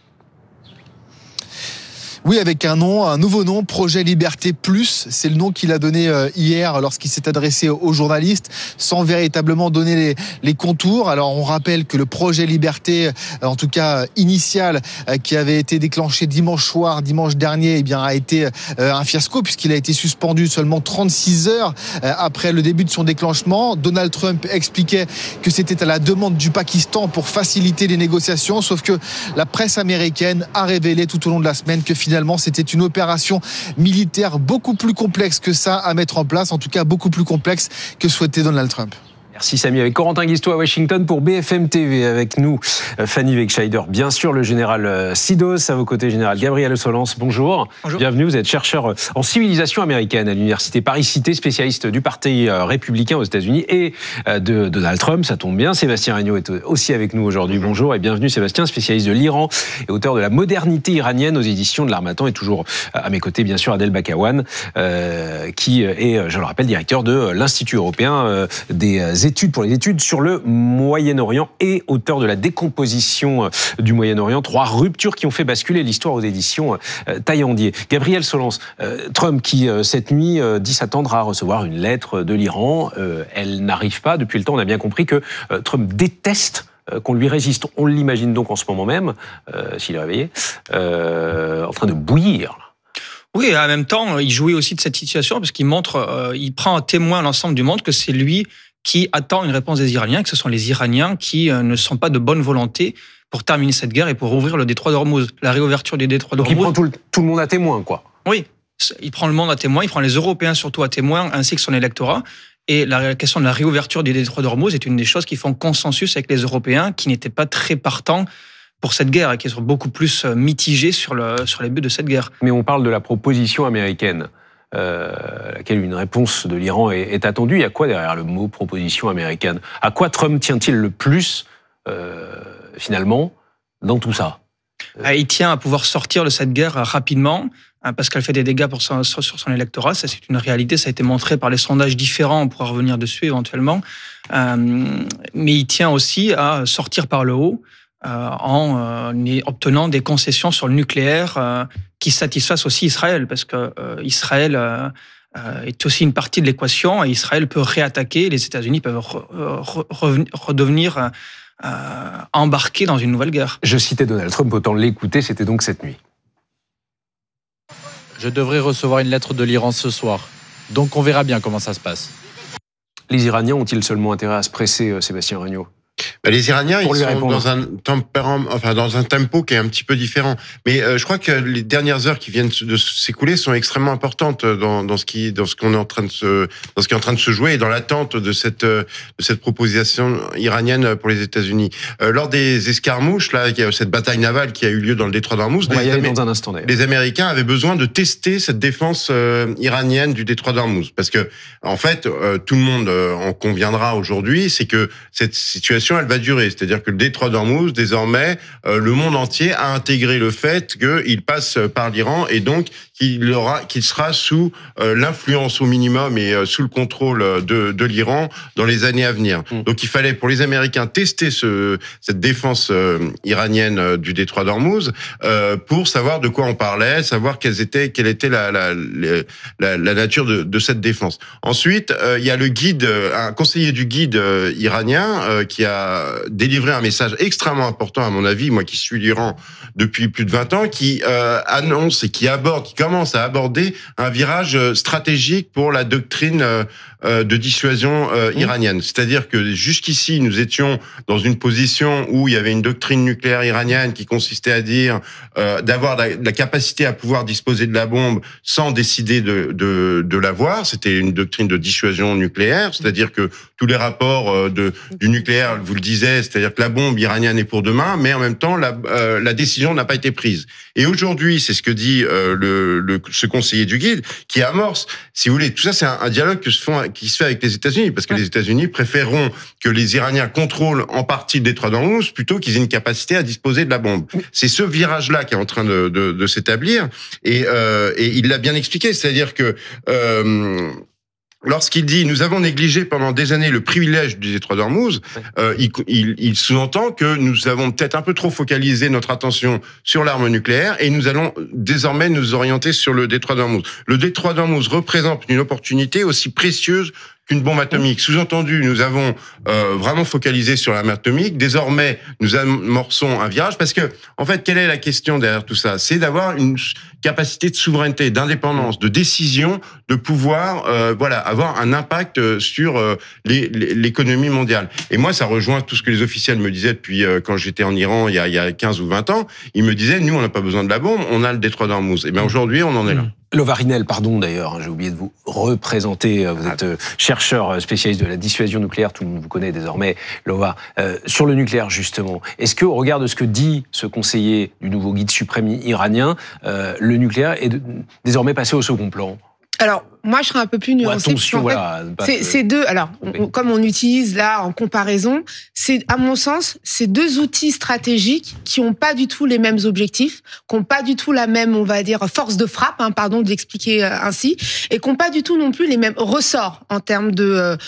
Oui, avec un nouveau nom, Projet Liberté Plus. C'est le nom qu'il a donné hier lorsqu'il s'est adressé aux journalistes, sans véritablement donner les contours. Alors, on rappelle que le Projet Liberté, en tout cas initial, qui avait été déclenché dimanche dernier, a été un fiasco puisqu'il a été suspendu seulement 36 heures après le début de son déclenchement. Donald Trump expliquait que c'était à la demande du Pakistan pour faciliter les négociations, sauf que la presse américaine a révélé tout au long de la semaine que finalement c'était une opération militaire beaucoup plus complexe que ça à mettre en place, en tout cas beaucoup plus complexe que souhaitait Donald Trump. Merci Sami. Avec Corentin Guisto à Washington pour BFM TV. Avec nous, Fanny Wegscheider, bien sûr, le général Sidos. À vos côtés, général Gabriel Solans. Bonjour. Bonjour. Bienvenue. Vous êtes chercheur en civilisation américaine à l'université Paris-Cité, spécialiste du parti républicain aux États-Unis et de Donald Trump. Ça tombe bien. Sébastien Regnault est aussi avec nous aujourd'hui. Bonjour et bienvenue Sébastien, spécialiste de l'Iran et auteur de La modernité iranienne aux éditions de l'Harmattan. Et toujours à mes côtés, bien sûr, Adel Bakawan, qui est, je le rappelle, directeur de l'Institut européen des pour les études sur le Moyen-Orient et auteur de La décomposition du Moyen-Orient. 3 ruptures qui ont fait basculer l'histoire aux éditions Taillandier. Gabriel Solans, Trump qui cette nuit dit s'attendre à recevoir une lettre de l'Iran. Elle n'arrive pas. Depuis le temps, on a bien compris que Trump déteste qu'on lui résiste. On l'imagine donc en ce moment même, s'il est réveillé, en train de bouillir. Oui, en même temps, il jouait aussi de cette situation parce qu'il montre, il prend à témoin l'ensemble du monde que c'est lui qui attend une réponse des Iraniens, que ce sont les Iraniens qui ne sont pas de bonne volonté pour terminer cette guerre et pour ouvrir le détroit d'Ormuz, la réouverture du détroit d'Ormuz. Donc il prend tout le monde à témoin, quoi. Oui, il prend le monde à témoin, il prend les Européens surtout à témoin, ainsi que son électorat. Et la question de la réouverture du détroit d'Ormuz est une des choses qui font consensus avec les Européens, qui n'étaient pas très partants pour cette guerre et qui sont beaucoup plus mitigés sur les buts de cette guerre. Mais on parle de la proposition américaine. Laquelle une réponse de l'Iran est attendue. Il y a quoi derrière le mot proposition américaine ? À quoi Trump tient-il le plus, finalement, dans tout ça ? Il tient à pouvoir sortir de cette guerre rapidement, parce qu'elle fait des dégâts sur son électorat. Ça, c'est une réalité. Ça a été montré par les sondages différents. On pourra revenir dessus éventuellement. Mais il tient aussi à sortir par le haut, en obtenant des concessions sur le nucléaire qui satisfassent aussi Israël, parce que Israël est aussi une partie de l'équation et Israël peut réattaquer, les États-Unis peuvent redevenir embarqués dans une nouvelle guerre. Je citais Donald Trump, autant l'écouter, c'était donc cette nuit. Je devrais recevoir une lettre de l'Iran ce soir, donc on verra bien comment ça se passe. Les Iraniens ont-ils seulement intérêt à se presser, Sébastien Regnault ? Les Iraniens, ils sont dans un tempérament, dans un tempo qui est un petit peu différent. Mais je crois que les dernières heures qui viennent de s'écouler sont extrêmement importantes dans ce qui est en train de se jouer et dans l'attente de cette proposition iranienne pour les États-Unis. Lors des escarmouches, là, il y a cette bataille navale qui a eu lieu dans le détroit d'Ormuz. Dans un instant, les Américains avaient besoin de tester cette défense iranienne du détroit d'Ormuz, parce que en fait, tout le monde en conviendra aujourd'hui, c'est que cette situation, elle va durer. C'est-à-dire que le détroit d'Ormuz, désormais, le monde entier a intégré le fait qu'il passe par l'Iran et donc qu'il sera sous l'influence au minimum et sous le contrôle de l'Iran dans les années à venir. Donc il fallait pour les Américains tester cette défense iranienne du détroit d'Ormuz pour savoir de quoi on parlait, savoir quelle était la nature de cette défense. Ensuite, il y a un conseiller du guide iranien qui a délivré un message extrêmement important à mon avis, moi qui suis l'Iran depuis plus de 20 ans, qui annonce et qui commence à aborder un virage stratégique pour la doctrine de dissuasion iranienne. C'est-à-dire que jusqu'ici, nous étions dans une position où il y avait une doctrine nucléaire iranienne qui consistait à dire d'avoir la capacité à pouvoir disposer de la bombe sans décider de l'avoir. C'était une doctrine de dissuasion nucléaire, c'est-à-dire que tous les rapports du nucléaire vous le disaient, c'est-à-dire que la bombe iranienne est pour demain, mais en même temps, la décision n'a pas été prise. Et aujourd'hui, c'est ce que dit ce conseiller du guide, qui amorce, si vous voulez, tout ça, c'est un dialogue qui se fait avec les États-Unis, parce que les États-Unis préféreront que les Iraniens contrôlent en partie le détroit d'Ormuz plutôt qu'ils aient une capacité à disposer de la bombe. C'est ce virage-là qui est en train de s'établir, et il l'a bien expliqué, c'est-à-dire que lorsqu'il dit « nous avons négligé pendant des années le privilège du détroit d'Ormuz », il sous-entend que nous avons peut-être un peu trop focalisé notre attention sur l'arme nucléaire et nous allons désormais nous orienter sur le détroit d'Ormuz. Le détroit d'Ormuz représente une opportunité aussi précieuse qu'une bombe atomique. Sous-entendu, nous avons vraiment focalisé sur l'arme atomique. Désormais, nous amorçons un virage parce que, en fait, quelle est la question derrière tout ça ? C'est d'avoir une capacité de souveraineté, d'indépendance, de décision, de pouvoir, avoir un impact sur l'économie mondiale. Et moi, ça rejoint tout ce que les officiels me disaient depuis quand j'étais en Iran il y a 15 ou 20 ans. Ils me disaient, nous, on n'a pas besoin de la bombe, on a le détroit d'Ormuz. Et bien aujourd'hui, on en est là. Lovarinel, pardon d'ailleurs, j'ai oublié de vous représenter. Vous êtes chercheur spécialiste de la dissuasion nucléaire, tout le monde vous connaît désormais, Lova. Sur le nucléaire justement, est-ce qu'au regard de ce que dit ce conseiller du nouveau guide suprême iranien, le nucléaire est désormais passé au second plan ? Alors, moi, je serais un peu plus nuancée. Attention, c'est deux. Alors, comme on utilise là en comparaison, c'est, à mon sens, c'est deux outils stratégiques qui ont pas du tout les mêmes objectifs, qui ont pas du tout la même, on va dire, force de frappe, pardon de l'expliquer ainsi, et qui ont pas du tout non plus les mêmes ressorts en termes de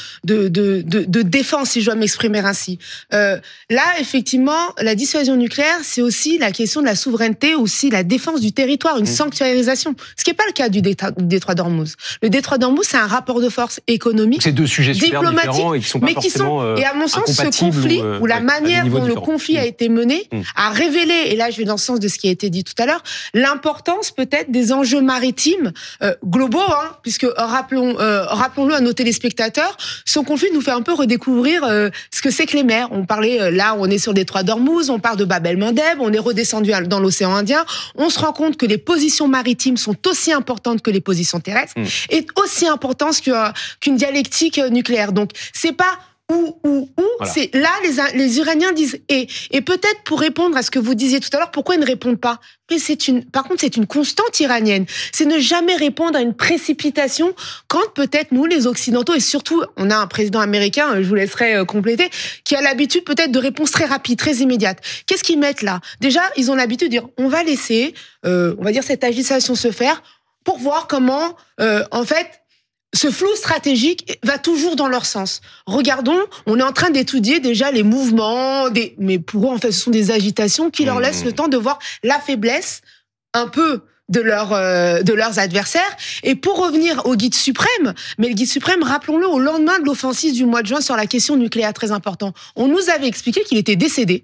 défense, si je dois m'exprimer ainsi. Là, effectivement, la dissuasion nucléaire, c'est aussi la question de la souveraineté, aussi la défense du territoire, une sanctuarisation. Ce qui n'est pas le cas du détroit d'Ormuz. Le détroit d'Ormuz, c'est un rapport de force économique, c'est deux sujets super différents et qui sont pas forcément et à mon sens, ce conflit ou la manière dont le conflit a été mené a révélé, et là je vais dans le sens de ce qui a été dit tout à l'heure, l'importance peut-être des enjeux maritimes globaux, puisque rappelons-le à nos téléspectateurs, ce conflit nous fait un peu redécouvrir ce que c'est que les mers. On parlait, là on est sur le détroit d'Ormuz, on part de Bab el-Mandeb, on est redescendu dans l'océan Indien, on se rend compte que les positions maritimes sont aussi importantes que les positions terrestres, et aussi importante qu'une dialectique nucléaire. Donc, c'est pas voilà. C'est là, les Iraniens disent et peut-être pour répondre à ce que vous disiez tout à l'heure, pourquoi ils ne répondent pas? Mais par contre, c'est une constante iranienne. C'est ne jamais répondre à une précipitation quand peut-être nous, les Occidentaux, et surtout, on a un président américain, je vous laisserai compléter, qui a l'habitude peut-être de réponses très rapides, très immédiates. Qu'est-ce qu'ils mettent là? Déjà, ils ont l'habitude de dire, on va laisser, on va dire, cette agitation se faire pour voir comment, en fait, ce flou stratégique va toujours dans leur sens. Regardons, on est en train d'étudier déjà les mouvements, mais pour eux, en fait, ce sont des agitations qui leur laissent le temps de voir la faiblesse un peu de leurs adversaires. Et pour revenir au guide suprême, mais le guide suprême, rappelons-le, au lendemain de l'offensive du mois de juin sur la question nucléaire, très important, on nous avait expliqué qu'il était décédé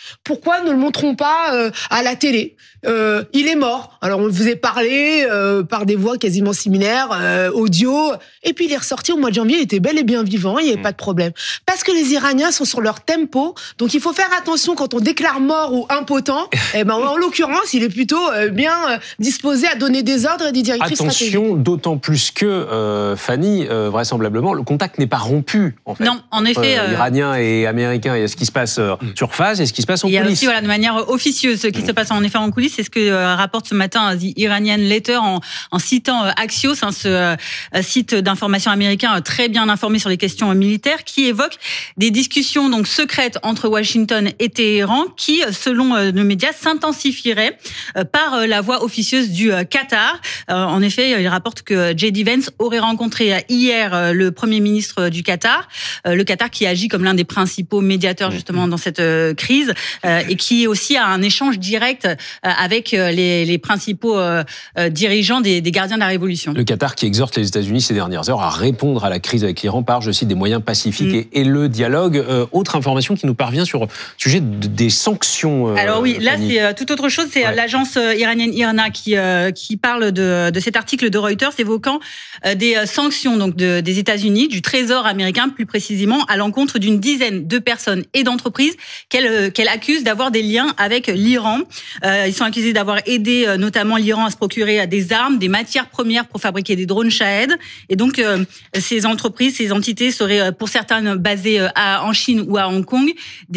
Pourquoi ne le montrons pas à la télé ? Il est mort. Alors on vous est parlé par des voix quasiment similaires, audio, et puis il est ressorti au mois de janvier, il était bel et bien vivant, il n'y avait pas de problème. Parce que les Iraniens sont sur leur tempo, donc il faut faire attention quand on déclare mort ou impotent. En l'occurrence, il est plutôt bien disposé à donner des ordres et des directives stratégiques. Attention, d'autant plus que, Fanny, vraisemblablement, le contact n'est pas rompu. En fait, non, en effet. Iraniens et Américains, il y a ce qui se passe sur phase et ce qui se passe en coulisses. Il y a aussi, de manière officieuse, ce qui se passe en effet en coulisses. C'est ce que rapporte ce matin The Iranian Letter en citant Axios, ce site d'information américain très bien informé sur les questions militaires, qui évoque des discussions donc secrètes entre Washington et Téhéran qui, selon nos médias, s'intensifieraient par la voix officieuse du Qatar. En effet, il rapporte que J.D. Vance aurait rencontré hier le Premier ministre du Qatar, le Qatar qui agit comme l'un des principaux médiateurs justement dans cette crise et qui aussi a un échange direct avec les principaux dirigeants des gardiens de la révolution. Le Qatar qui exhorte les États-Unis ces dernières heures à répondre à la crise avec l'Iran par, je cite, des moyens pacifiques et le dialogue. Autre information qui nous parvient sur le sujet des sanctions. Alors oui, là c'est tout autre chose. C'est l'agence iranienne IRNA qui parle de cet article de Reuters évoquant des sanctions donc des États-Unis, du Trésor américain plus précisément, à l'encontre d'une dizaine de personnes et d'entreprises qu'elle accuse d'avoir des liens avec l'Iran. Ils sont accusés d'avoir aidé notamment l'Iran à se procurer des armes, des matières premières pour fabriquer des drones Shahed. Et donc, ces entreprises, ces entités seraient pour certaines basées en Chine ou à Hong Kong.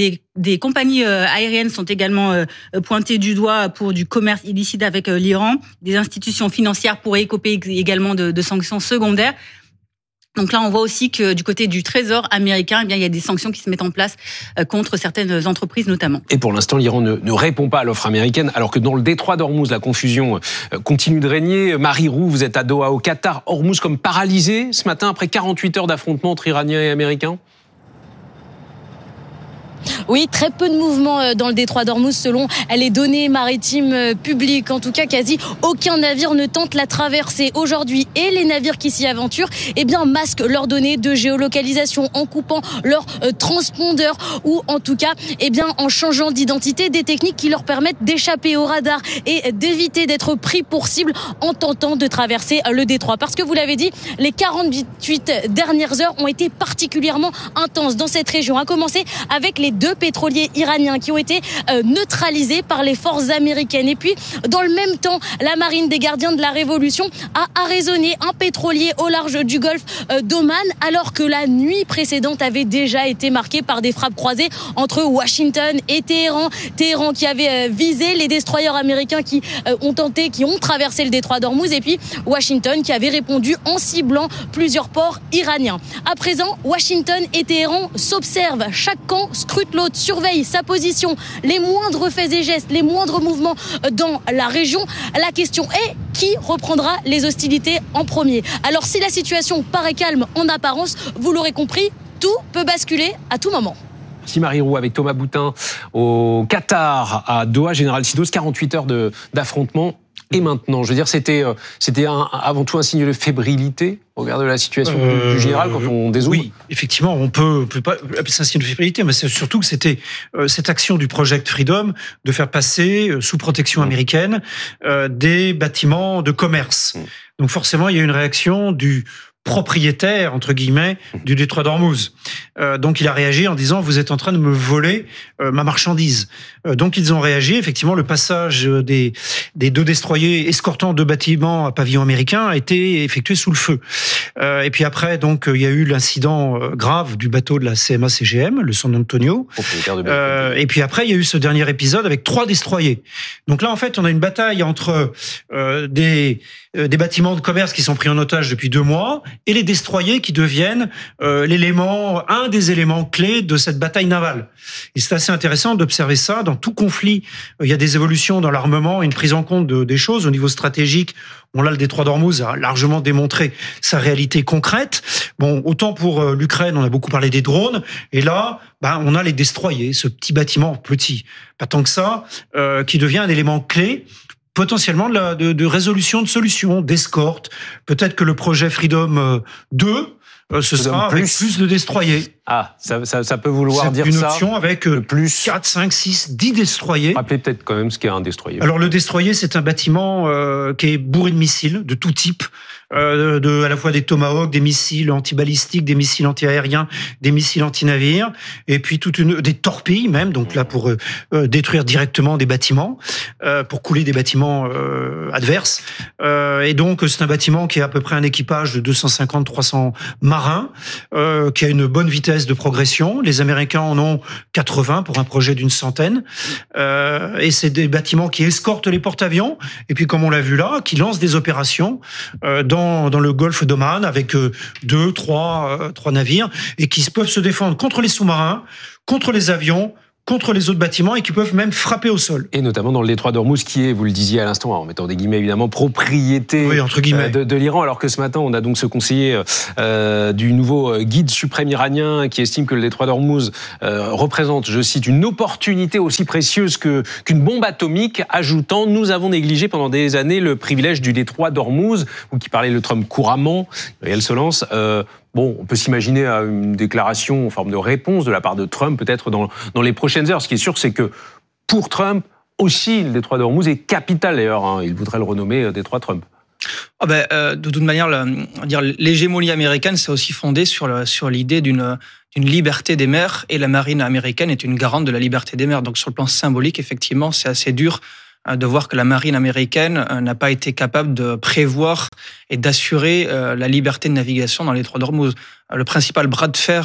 Des compagnies aériennes sont également pointées du doigt pour du commerce illicite avec l'Iran. Des institutions financières pourraient écoper également de sanctions secondaires. Donc là, on voit aussi que du côté du Trésor américain, il y a des sanctions qui se mettent en place contre certaines entreprises notamment. Et pour l'instant, l'Iran ne répond pas à l'offre américaine, alors que dans le détroit d'Ormuz, la confusion continue de régner. Marie Roux, vous êtes à Doha, au Qatar. Ormuz comme paralysé ce matin après 48 heures d'affrontement entre Iraniens et Américains. Oui, très peu de mouvements dans le détroit d'Ormuz selon les données maritimes publiques. En tout cas, quasi aucun navire ne tente la traversée aujourd'hui. Et les navires qui s'y aventurent, masquent leurs données de géolocalisation en coupant leurs transpondeurs ou en tout cas, en changeant d'identité, des techniques qui leur permettent d'échapper au radar et d'éviter d'être pris pour cible en tentant de traverser le détroit. Parce que vous l'avez dit, les 48 dernières heures ont été particulièrement intenses dans cette région. À commencer avec les 2 pétroliers iraniens qui ont été neutralisés par les forces américaines. Et puis, dans le même temps, la marine des gardiens de la Révolution a arraisonné un pétrolier au large du golfe d'Oman, alors que la nuit précédente avait déjà été marquée par des frappes croisées entre Washington et Téhéran. Téhéran qui avait visé les destroyers américains qui ont traversé le détroit d'Ormuz, et puis Washington qui avait répondu en ciblant plusieurs ports iraniens. À présent, Washington et Téhéran s'observent. Chaque camp scrute l'autre, surveille sa position, les moindres faits et gestes, les moindres mouvements dans la région. La question est, qui reprendra les hostilités en premier ? Alors si la situation paraît calme en apparence, vous l'aurez compris, tout peut basculer à tout moment. Merci Marie Roux avec Thomas Boutin au Qatar, à Doha, Général Sidos, 48 heures d'affrontement. Et maintenant, je veux dire, c'était avant tout un signe de fébrilité au regard de la situation du général quand on dézoome. Oui, effectivement, on peut pas appeler ça un signe de fébrilité, mais c'est surtout que c'était cette action du Project Freedom de faire passer sous protection américaine des bâtiments de commerce. Donc forcément, il y a une réaction du propriétaire, entre guillemets, du détroit d'Ormuz. Donc il a réagi en disant « vous êtes en train de me voler ma marchandise ». Donc ils ont réagi. Effectivement, le passage des 2 destroyers escortant 2 bâtiments à pavillon américain a été effectué sous le feu. Et puis après, donc il y a eu l'incident grave du bateau de la CMA-CGM, le San Antonio. Et puis après, il y a eu ce dernier épisode avec 3 destroyers. Donc là, en fait, on a une bataille entre des bâtiments de commerce qui sont pris en otage depuis 2 mois et les destroyers qui deviennent un des éléments clés de cette bataille navale. Et c'est assez intéressant d'observer ça. Dans tout conflit, il y a des évolutions dans l'armement, une prise en compte des choses au niveau stratégique. Bon, là, le détroit d'Ormuz a largement démontré sa réalité concrète. Bon, autant pour l'Ukraine, on a beaucoup parlé des drones. Et là, on a les destroyers, ce petit bâtiment, petit, pas tant que ça, qui devient un élément clé potentiellement de résolution de solutions, d'escorte. Peut-être que le projet Freedom 2, ce sera avec plus de destroyers. Ah, ça peut vouloir dire ça. Une option avec plus 4, 5, 6, 10 destroyers. Rappelez peut-être quand même ce qu'est un destroyer. Alors le destroyer, c'est un bâtiment qui est bourré de missiles de tout type. À la fois des Tomahawk, des missiles antibalistiques, des missiles antiaériens, des missiles antinavires, et puis des torpilles même, donc là pour détruire directement des bâtiments, pour couler des bâtiments adverses. Et donc c'est un bâtiment qui a à peu près un équipage de 250-300 marins, qui a une bonne vitesse de progression. Les Américains en ont 80 pour un projet d'une centaine. Et c'est des bâtiments qui escortent les porte-avions, et puis comme on l'a vu là, qui lancent des opérations dans le golfe d'Oman avec 2, 3 navires et qui peuvent se défendre contre les sous-marins, contre les avions, contre les autres bâtiments et qui peuvent même frapper au sol. Et notamment dans le détroit d'Ormuz, qui est, vous le disiez à l'instant, en mettant des guillemets évidemment, propriété entre guillemets. De l'Iran, alors que ce matin, on a donc ce conseiller du nouveau guide suprême iranien qui estime que le détroit d'Ormuz représente, je cite, une opportunité aussi précieuse qu'une bombe atomique, ajoutant « Nous avons négligé pendant des années le privilège du détroit d'Ormuz », ou qui parlait le Trump couramment, Gabriel Solans. Bon, on peut s'imaginer une déclaration en forme de réponse de la part de Trump, peut-être dans les prochaines heures. Ce qui est sûr, c'est que pour Trump, aussi, le détroit d'Ormuz est capital, d'ailleurs. Hein. Il voudrait le renommer détroit Trump. De toute manière, l'hégémonie américaine, c'est aussi fondé sur l'idée d'une liberté des mers, et la marine américaine est une garante de la liberté des mers. Donc sur le plan symbolique, effectivement, c'est assez dur de voir que la marine américaine n'a pas été capable de prévoir et d'assurer la liberté de navigation dans les détroits d'Ormuz. Le principal bras de fer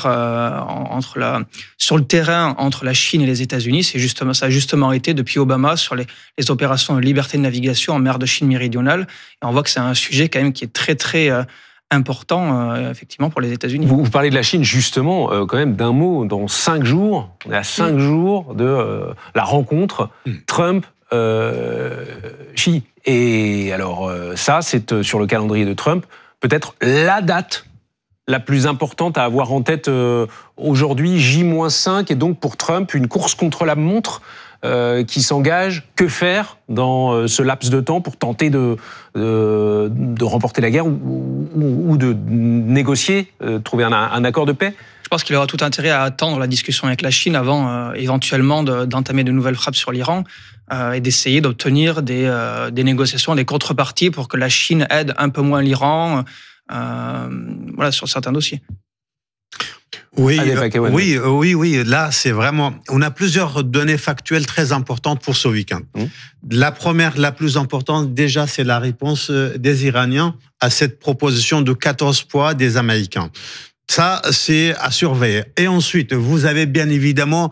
sur le terrain entre la Chine et les États-Unis, ça a justement été depuis Obama sur les opérations de liberté de navigation en mer de Chine méridionale. Et on voit que c'est un sujet quand même qui est très très important effectivement pour les États-Unis. Vous parlez de la Chine justement, quand même d'un mot. Dans 5 jours, on est à 5 jours de la rencontre Trump. Xi. Et alors ça, c'est sur le calendrier de Trump, peut-être la date la plus importante à avoir en tête aujourd'hui, J-5, et donc pour Trump, une course contre la montre qui s'engage. Que faire dans ce laps de temps pour tenter de remporter la guerre ou de négocier, trouver un accord de paix ? Je pense qu'il aura tout intérêt à attendre la discussion avec la Chine avant éventuellement d'entamer de nouvelles frappes sur l'Iran et d'essayer d'obtenir des négociations, des contreparties pour que la Chine aide un peu moins l'Iran sur certains dossiers. Oui. Là, c'est vraiment. On a plusieurs données factuelles très importantes pour ce week-end. La première, la plus importante, déjà, c'est la réponse des Iraniens à cette proposition de 14 poids des Américains. Ça, c'est à surveiller. Et ensuite, vous avez bien évidemment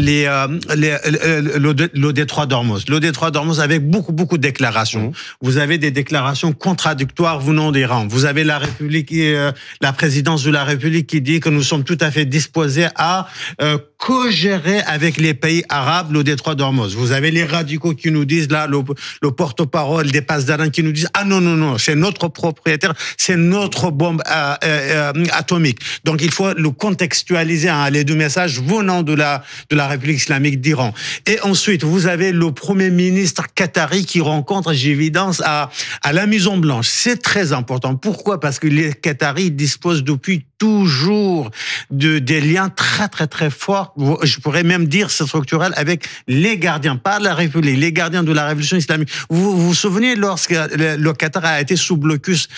le détroit d'Ormuz. Le détroit d'Ormuz avec beaucoup de déclarations. Vous avez des déclarations contradictoires venant d'Iran. Vous avez la présidence de la République qui dit que nous sommes tout à fait disposés à co-gérer avec les pays arabes le détroit d'Ormuz. Vous avez les radicaux qui nous disent, là, le porte-parole des Pasdaran qui nous disent, ah non, c'est notre propriétaire, c'est notre bombe atomique. Donc il faut le contextualiser, les deux messages venant de la République islamique d'Iran. Et ensuite, vous avez le Premier ministre qatari qui rencontre, j'évidence, à la Maison Blanche. C'est très important. Pourquoi ? Parce que les Qataris disposent depuis toujours des liens très forts, je pourrais même dire c'est structurel, avec les gardiens, pas la République, les gardiens de la Révolution islamique. Vous vous souvenez lorsque le Qatar a été sous blocus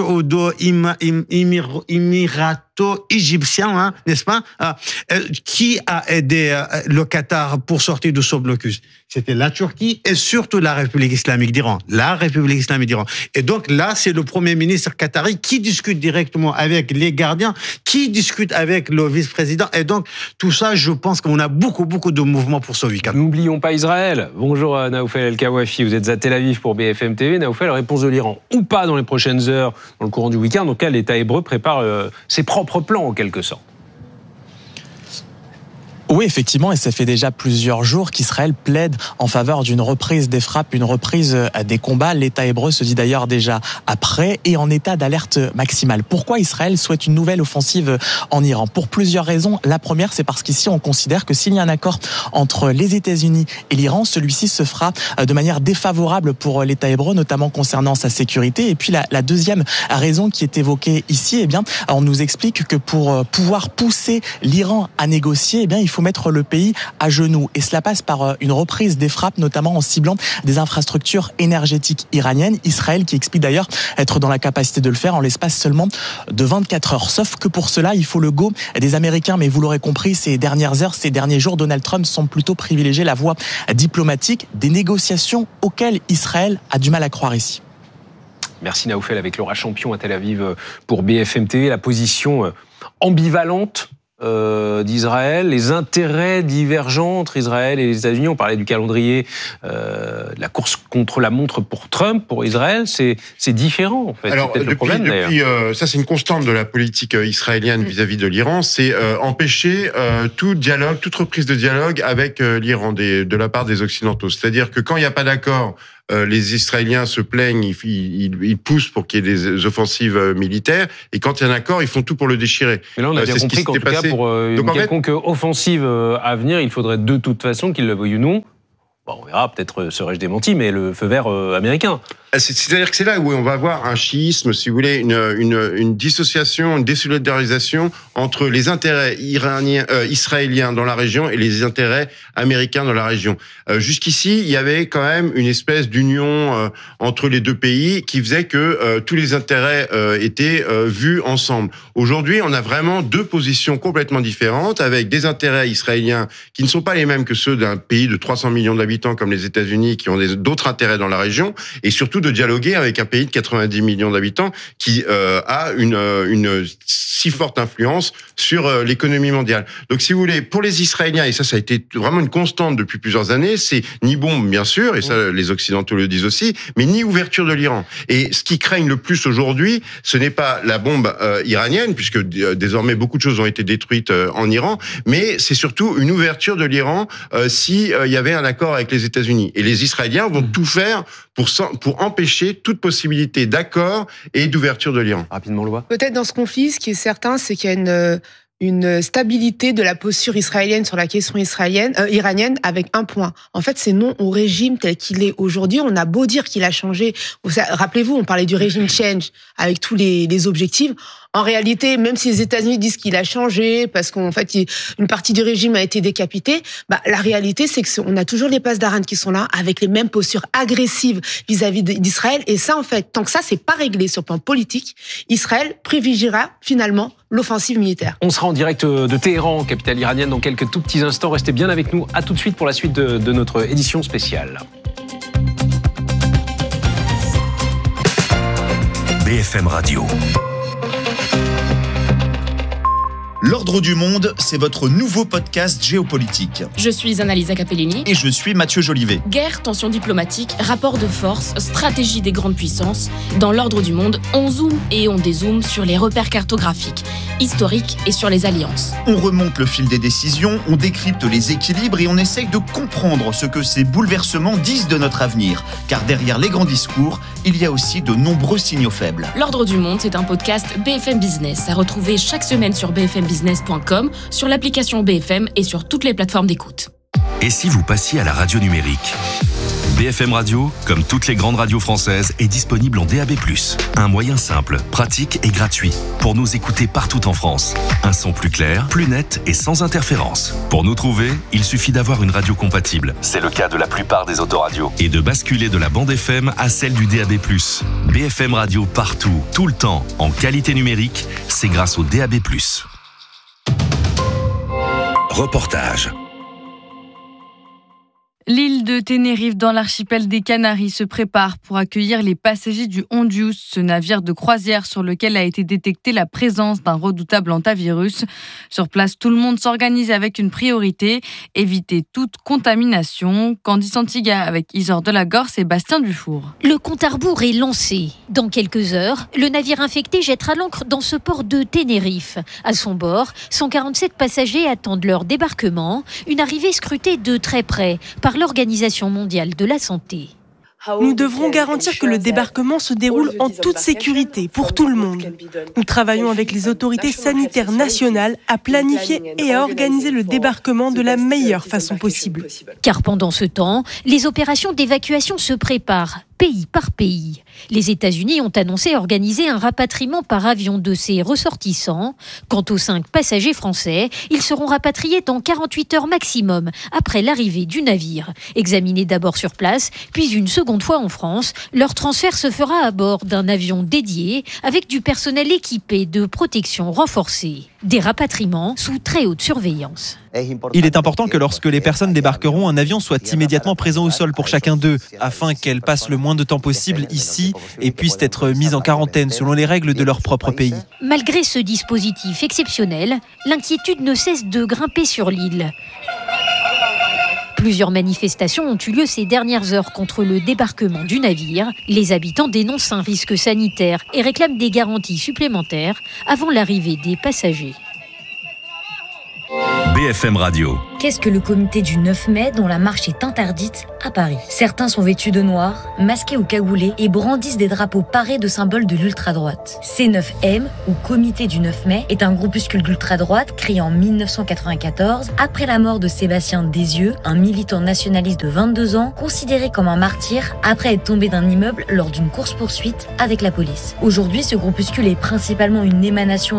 saoudo-émirato-égyptien, n'est-ce pas ? Qui a aidé le Qatar pour sortir de ce blocus ? C'était la Turquie et surtout la République islamique d'Iran. La République islamique d'Iran. Et donc là, c'est le Premier ministre qatari qui discute directement avec les gardiens, qui discute avec le vice-président. Et donc, tout ça, je pense qu'on a beaucoup de mouvements pour ce week-end. N'oublions pas Israël. Bonjour Naoufel El-Kawafi, vous êtes à Tel Aviv pour BFM TV. Naoufel, réponse de l'Iran ou pas dans les prochaines heures, dans le courant du week-end, dans lequel l'État hébreu prépare ses propres plans en quelque sorte. Oui, effectivement, et ça fait déjà plusieurs jours qu'Israël plaide en faveur d'une reprise des frappes, une reprise des combats. L'État hébreu se dit d'ailleurs déjà prêt et en état d'alerte maximale. Pourquoi Israël souhaite une nouvelle offensive en Iran ? Pour plusieurs raisons. La première, c'est parce qu'ici, on considère que s'il y a un accord entre les États-Unis et l'Iran, celui-ci se fera de manière défavorable pour l'État hébreu, notamment concernant sa sécurité. Et puis la deuxième raison qui est évoquée ici, eh bien, on nous explique que pour pouvoir pousser l'Iran à négocier, eh bien, il faut mettre le pays à genoux. Et cela passe par une reprise des frappes, notamment en ciblant des infrastructures énergétiques iraniennes. Israël qui explique d'ailleurs être dans la capacité de le faire en l'espace seulement de 24 heures. Sauf que pour cela, il faut le go des Américains. Mais vous l'aurez compris, ces dernières heures, ces derniers jours, Donald Trump semble plutôt privilégier la voie diplomatique, des négociations auxquelles Israël a du mal à croire ici. Merci Naoufel avec Laura Champion à Tel Aviv pour BFM TV. La position ambivalente d'Israël, les intérêts divergents entre Israël et les États-Unis. On parlait du calendrier, de la course contre la montre pour Trump, pour Israël. C'est différent, en fait. Alors, c'est depuis ça, c'est une constante de la politique israélienne vis-à-vis de l'Iran, c'est empêcher tout dialogue, toute reprise de dialogue avec l'Iran de la part des Occidentaux. C'est-à-dire que quand il n'y a pas d'accord, les Israéliens se plaignent, ils poussent pour qu'il y ait des offensives militaires, et quand il y a un accord, ils font tout pour le déchirer. Mais là, on a bien compris qu'en tout cas, pour une quelconque offensive à venir, il faudrait de toute façon, qu'ils le veuillent ou non, bon, on verra, peut-être serais-je démenti, mais le feu vert américain. C'est-à-dire que c'est là où on va avoir un chiisme, si vous voulez, une dissociation, une désolidarisation entre les intérêts israéliens dans la région et les intérêts américains dans la région. Jusqu'ici, il y avait quand même une espèce d'union entre les deux pays qui faisait que tous les intérêts étaient vus ensemble. Aujourd'hui, on a vraiment deux positions complètement différentes, avec des intérêts israéliens qui ne sont pas les mêmes que ceux d'un pays de 300 millions d'habitants comme les États-Unis, qui ont d'autres intérêts dans la région, et surtout de dialoguer avec un pays de 90 millions d'habitants qui a une si forte influence sur l'économie mondiale. Donc, si vous voulez, pour les Israéliens, et ça a été vraiment une constante depuis plusieurs années, c'est ni bombe, bien sûr, et ça, les Occidentaux le disent aussi, mais ni ouverture de l'Iran. Et ce qui craignent le plus aujourd'hui, ce n'est pas la bombe iranienne, puisque désormais beaucoup de choses ont été détruites en Iran, mais c'est surtout une ouverture de l'Iran si il y avait un accord avec les États-Unis. Et les Israéliens vont tout faire pour empêcher toute possibilité d'accord et d'ouverture de l'Iran. Rapidement, Loa. Peut-être dans ce conflit, ce qui est certain, c'est qu'il y a une stabilité de la posture israélienne sur la question iranienne avec un point. En fait, c'est non au régime tel qu'il est aujourd'hui. On a beau dire qu'il a changé. Rappelez-vous, on parlait du régime change avec tous les objectifs. En réalité, même si les États-Unis disent qu'il a changé parce qu'en fait, une partie du régime a été décapitée, la réalité, c'est qu'on a toujours les passes d'Aran qui sont là avec les mêmes postures agressives vis-à-vis d'Israël. Et ça, en fait, tant que ça, c'est pas réglé sur le plan politique, Israël privilégiera finalement l'offensive militaire. On sera en direct de Téhéran, capitale iranienne, dans quelques tout petits instants. Restez bien avec nous. À tout de suite pour la suite de notre édition spéciale. BFM Radio. L'Ordre du Monde, c'est votre nouveau podcast géopolitique. Je suis Annalisa Capellini. Et je suis Mathieu Jolivet. Guerre, tensions diplomatiques, rapports de force, stratégie des grandes puissances. Dans l'Ordre du Monde, on zoome et on dézoome sur les repères cartographiques, historiques et sur les alliances. On remonte le fil des décisions, on décrypte les équilibres et on essaye de comprendre ce que ces bouleversements disent de notre avenir. Car derrière les grands discours, il y a aussi de nombreux signaux faibles. L'Ordre du Monde, c'est un podcast BFM Business à retrouver chaque semaine sur bfmbusiness.com, sur l'application BFM et sur toutes les plateformes d'écoute. Et si vous passiez à la radio numérique ? BFM Radio, comme toutes les grandes radios françaises, est disponible en DAB+. Un moyen simple, pratique et gratuit pour nous écouter partout en France. Un son plus clair, plus net et sans interférence. Pour nous trouver, il suffit d'avoir une radio compatible. C'est le cas de la plupart des autoradios. Et de basculer de la bande FM à celle du DAB+. BFM Radio partout, tout le temps, en qualité numérique, c'est grâce au DAB+. Reportage. L'île de Tenerife dans l'archipel des Canaries se prépare pour accueillir les passagers du Hondius, ce navire de croisière sur lequel a été détectée la présence d'un redoutable hantavirus. Sur place, tout le monde s'organise avec une priorité, éviter toute contamination. Candice Antiga avec Isor Delagorce et Bastien Dufour. Le compte à rebours est lancé. Dans quelques heures, le navire infecté jettera l'ancre dans ce port de Tenerife. À son bord, 147 passagers attendent leur débarquement, une arrivée scrutée de très près par l'Organisation mondiale de la santé. Nous devrons garantir que le débarquement se déroule en toute sécurité pour tout le monde. Nous travaillons avec les autorités sanitaires nationales à planifier et à organiser le débarquement de la meilleure façon possible. Car pendant ce temps, les opérations d'évacuation se préparent, pays par pays. Les États-Unis ont annoncé organiser un rapatriement par avion de ses ressortissants. Quant aux 5 passagers français, ils seront rapatriés dans 48 heures maximum après l'arrivée du navire. Examinés d'abord sur place, puis une seconde fois en France, leur transfert se fera à bord d'un avion dédié avec du personnel équipé de protection renforcée. Des rapatriements sous très haute surveillance. Il est important que lorsque les personnes débarqueront, un avion soit immédiatement présent au sol pour chacun d'eux, afin qu'elles passent le moins de temps possible ici et puissent être mises en quarantaine selon les règles de leur propre pays. Malgré ce dispositif exceptionnel, l'inquiétude ne cesse de grimper sur l'île. Plusieurs manifestations ont eu lieu ces dernières heures contre le débarquement du navire. Les habitants dénoncent un risque sanitaire et réclament des garanties supplémentaires avant l'arrivée des passagers. BFM Radio. Qu'est-ce que le comité du 9 mai dont la marche est interdite à Paris ? Certains sont vêtus de noir, masqués ou cagoulés et brandissent des drapeaux parés de symboles de l'ultra-droite. C9M, ou Comité du 9 mai, est un groupuscule d'ultra-droite créé en 1994 après la mort de Sébastien Desieux, un militant nationaliste de 22 ans, considéré comme un martyr après être tombé d'un immeuble lors d'une course-poursuite avec la police. Aujourd'hui, ce groupuscule est principalement une émanation